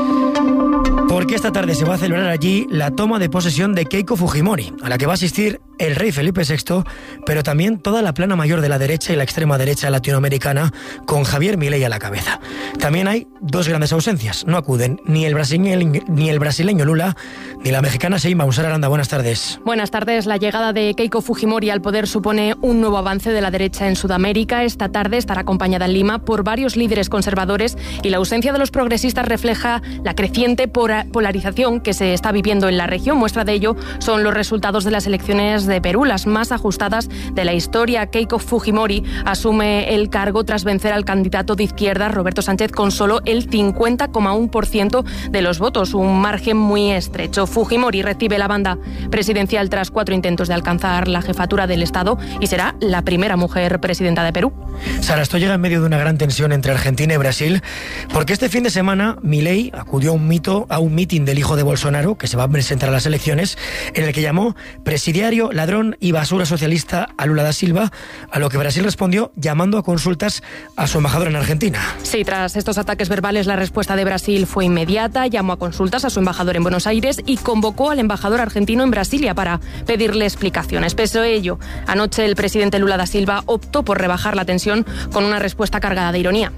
Speaker 10: Porque esta tarde se va a celebrar allí la toma de posesión de Keiko Fujimori, a la que va a asistir el rey Felipe sexto, pero también toda la plana mayor de la derecha y la extrema derecha latinoamericana, con Javier Milei a la cabeza. También hay dos grandes ausencias. No acuden ni el brasileño, ni el brasileño Lula, ni la mexicana Sheinbaum. Sara Aranda, buenas tardes.
Speaker 11: Buenas tardes. La llegada de Keiko Fujimori al poder supone un nuevo avance de la derecha en Sudamérica. Esta tarde estará acompañada en Lima por varios líderes conservadores y la ausencia de los progresistas refleja la creciente polarización que se está viviendo en la región. Muestra de ello son los resultados de las elecciones de Perú, las más ajustadas de la historia. Keiko Fujimori asume el cargo tras vencer al candidato de izquierda Roberto Sánchez con solo el cincuenta coma uno por ciento de los votos, un margen muy estrecho. Fujimori recibe la banda presidencial tras cuatro intentos de alcanzar la jefatura del Estado y será la primera mujer presidenta de Perú.
Speaker 10: Sara, esto llega en medio de una gran tensión entre Argentina y Brasil, porque este fin de semana Milei acudió a un mito, a un mitin del hijo de Bolsonaro, que se va a presentar a las elecciones, en el que llamó presidiario, ladrón y basura socialista a Lula da Silva, a lo que Brasil respondió llamando a consultas a su embajador en Argentina.
Speaker 11: Sí, tras estos ataques verbales, la respuesta de Brasil fue inmediata, llamó a consultas a su embajador en Buenos Aires y convocó al embajador argentino en Brasilia para pedirle explicaciones. Pese a ello, anoche el presidente Lula da Silva optó por rebajar la tensión con una respuesta cargada de ironía.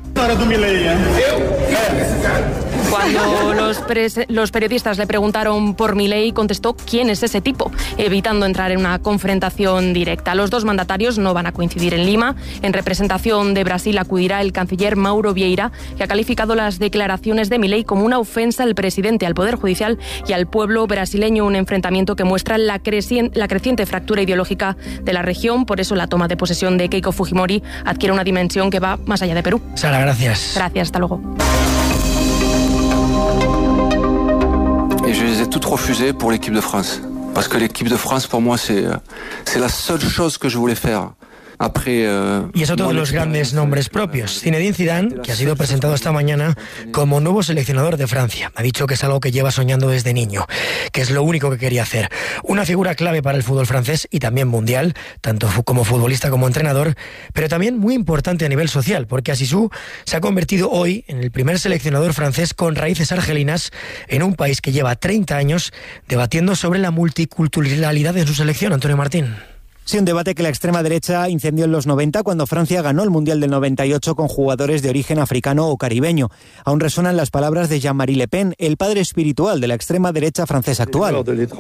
Speaker 11: Cuando los, pres- los periodistas le preguntaron por Milei, contestó quién es ese tipo, evitando entrar en una confrontación directa. Los dos mandatarios no van a coincidir en Lima. En representación de Brasil acudirá el canciller Mauro Vieira, que ha calificado las declaraciones de Milei como una ofensa al presidente, al Poder Judicial y al pueblo brasileño, un enfrentamiento que muestra la, creci- la creciente fractura ideológica de la región. Por eso la toma de posesión de Keiko Fujimori adquiere una dimensión que va más allá de Perú.
Speaker 10: Sara, gracias.
Speaker 11: Gracias, hasta luego.
Speaker 13: Et je les ai toutes refusées pour l'équipe de France. Parce que l'équipe de France, pour moi, c'est, c'est la seule chose que je voulais faire.
Speaker 10: Y es otro de los grandes nombres propios. Zinedine Zidane, que ha sido presentado esta mañana como nuevo seleccionador de Francia. Ha dicho que es algo que lleva soñando desde niño, que es lo único que quería hacer. Una figura clave para el fútbol francés y también mundial, tanto como futbolista como entrenador, pero también muy importante a nivel social, porque Asisou se ha convertido hoy en el primer seleccionador francés con raíces argelinas en un país que lleva treinta años debatiendo sobre la multiculturalidad en su selección. Antonio Martín.
Speaker 14: Sí, un debate que la extrema derecha incendió en los noventa cuando Francia ganó el Mundial del noventa y ocho con jugadores de origen africano o caribeño. Aún resuenan las palabras de Jean-Marie Le Pen, el padre espiritual de la extrema derecha francesa actual.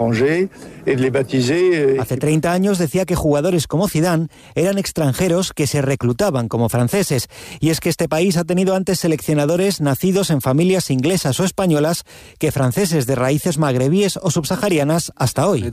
Speaker 14: Hace treinta años decía que jugadores como Zidane eran extranjeros que se reclutaban como franceses. Y es que este país ha tenido antes seleccionadores nacidos en familias inglesas o españolas que franceses de raíces magrebíes o subsaharianas hasta hoy.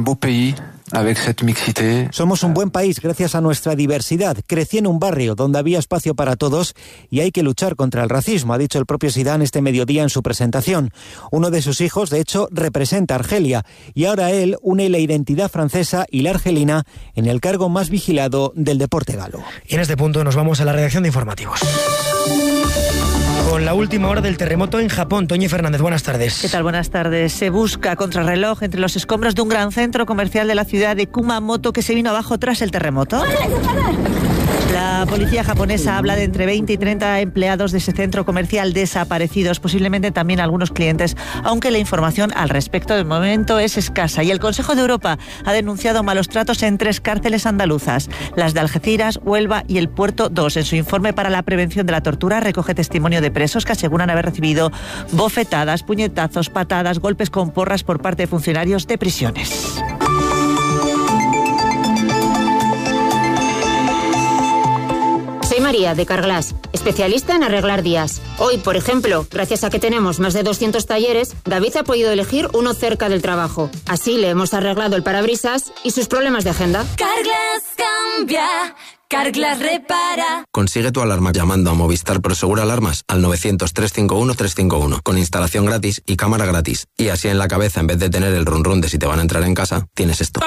Speaker 14: Somos un buen país gracias a nuestra diversidad. Crecí en un barrio donde había espacio para todos y hay que luchar contra el racismo, ha dicho el propio Zidane este mediodía en su presentación. Uno de sus hijos, de hecho, representa a Argelia y ahora él une la identidad francesa y la argelina en el cargo más vigilado del deporte galo.
Speaker 10: Y en este punto nos vamos a la redacción de informativos. Con la última hora del terremoto en Japón. Toñi Fernández, buenas tardes.
Speaker 15: ¿Qué tal? Buenas tardes. Se busca contrarreloj entre los escombros de un gran centro comercial de la ciudad de Kumamoto que se vino abajo tras el terremoto. La policía japonesa habla de entre veinte y treinta empleados de ese centro comercial desaparecidos, posiblemente también algunos clientes, aunque la información al respecto de momento es escasa. Y el Consejo de Europa ha denunciado malos tratos en tres cárceles andaluzas, las de Algeciras, Huelva y el Puerto dos. En su informe para la prevención de la tortura recoge testimonio de presos que aseguran haber recibido bofetadas, puñetazos, patadas, golpes con porras por parte de funcionarios de prisiones.
Speaker 16: Soy María, de Carglass, especialista en arreglar días. Hoy, por ejemplo, gracias a que tenemos más de doscientos talleres, David ha podido elegir uno cerca del trabajo. Así le hemos arreglado el parabrisas y sus problemas de agenda.
Speaker 17: Carglass cambia, Carglass repara.
Speaker 18: Consigue tu alarma llamando a Movistar Prosegur Alarmas al novecientos, trescientos cincuenta y uno, trescientos cincuenta y uno, con instalación gratis y cámara gratis. Y así en la cabeza, en vez de tener el run run de si te van a entrar en casa, tienes esto.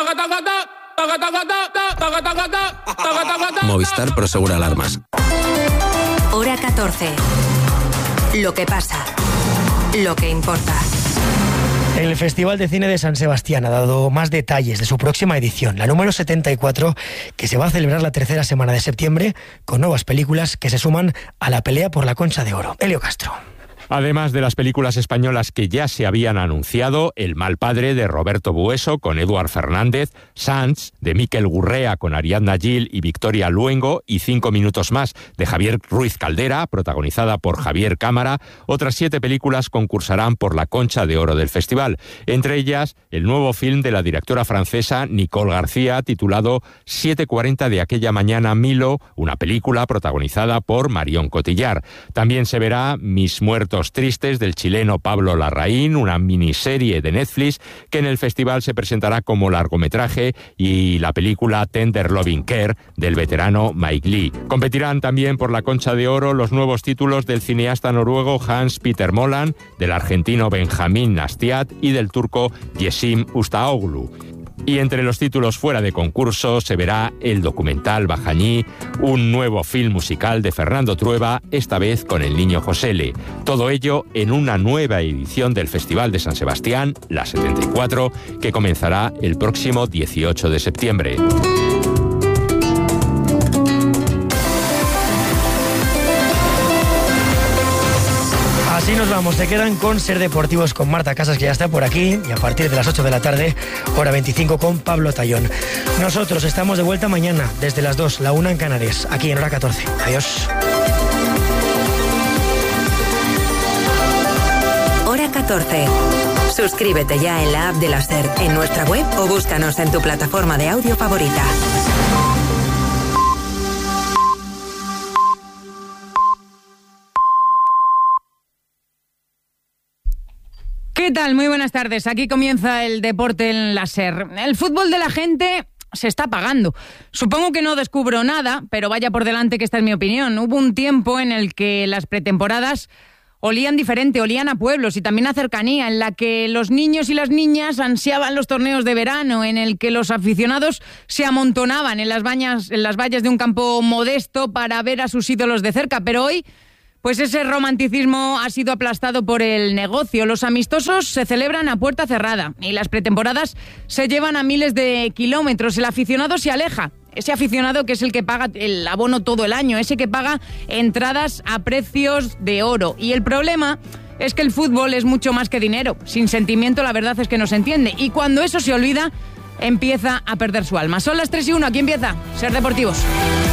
Speaker 18: Movistar Prosegur Alarmas.
Speaker 8: Hora catorce. Lo que pasa. Lo que importa.
Speaker 10: El Festival de Cine de San Sebastián ha dado más detalles de su próxima edición, la número setenta y cuatro, que se va a celebrar la tercera semana de septiembre, con nuevas películas que se suman a la pelea por la Concha de Oro. Elio Castro.
Speaker 1: Además de las películas españolas que ya se habían anunciado, El mal padre de Roberto Bueso con Eduard Fernández, Sants de Miquel Gurrea con Ariadna Gil y Victoria Luengo y Cinco minutos más de Javier Ruiz Caldera, protagonizada por Javier Cámara. Otras siete películas concursarán por la Concha de Oro del festival, entre ellas el nuevo film de la directora francesa Nicole García titulado siete cuarenta de aquella mañana Milo, una película protagonizada por Marion Cotillard. También se verá Mis muertos tristes del chileno Pablo Larraín, una miniserie de Netflix que en el festival se presentará como largometraje, y la película Tender Loving Care del veterano Mike Lee. Competirán también por la Concha de Oro los nuevos títulos del cineasta noruego Hans Peter Moland, del argentino Benjamín Nastiat y del turco Yeşim Ustaoglu. Y entre los títulos fuera de concurso se verá el documental Bajañí, un nuevo film musical de Fernando Trueba, esta vez con el niño Josele. Todo ello en una nueva edición del Festival de San Sebastián, la setenta y cuatro, que comenzará el próximo dieciocho de septiembre.
Speaker 10: Así nos vamos, se quedan con Ser Deportivos con Marta Casas, que ya está por aquí, y a partir de las ocho de la tarde, hora veinticinco, con Pablo Tallón. Nosotros estamos de vuelta mañana, desde las dos, la una en Canarias, aquí en hora catorce. Adiós.
Speaker 8: Hora catorce. Suscríbete ya en la app de la SER, en nuestra web o búscanos en tu plataforma de audio favorita.
Speaker 12: ¿Qué tal? Muy buenas tardes. Aquí comienza el deporte en la SER. El fútbol de la gente se está apagando. Supongo que no descubro nada, pero vaya por delante que esta es mi opinión. Hubo un tiempo en el que las pretemporadas olían diferente, olían a pueblos y también a cercanía, en la que los niños y las niñas ansiaban los torneos de verano, en el que los aficionados se amontonaban en las bañas, en las vallas de un campo modesto para ver a sus ídolos de cerca. Pero hoy, pues ese romanticismo ha sido aplastado por el negocio. Los amistosos se celebran a puerta cerrada y las pretemporadas se llevan a miles de kilómetros. El aficionado se aleja. Ese aficionado que es el que paga el abono todo el año, ese que paga entradas a precios de oro. Y el problema es que el fútbol es mucho más que dinero. Sin sentimiento, la verdad es que no se entiende. Y cuando eso se olvida, empieza a perder su alma. Son las tres y uno, aquí empieza Ser Deportivos.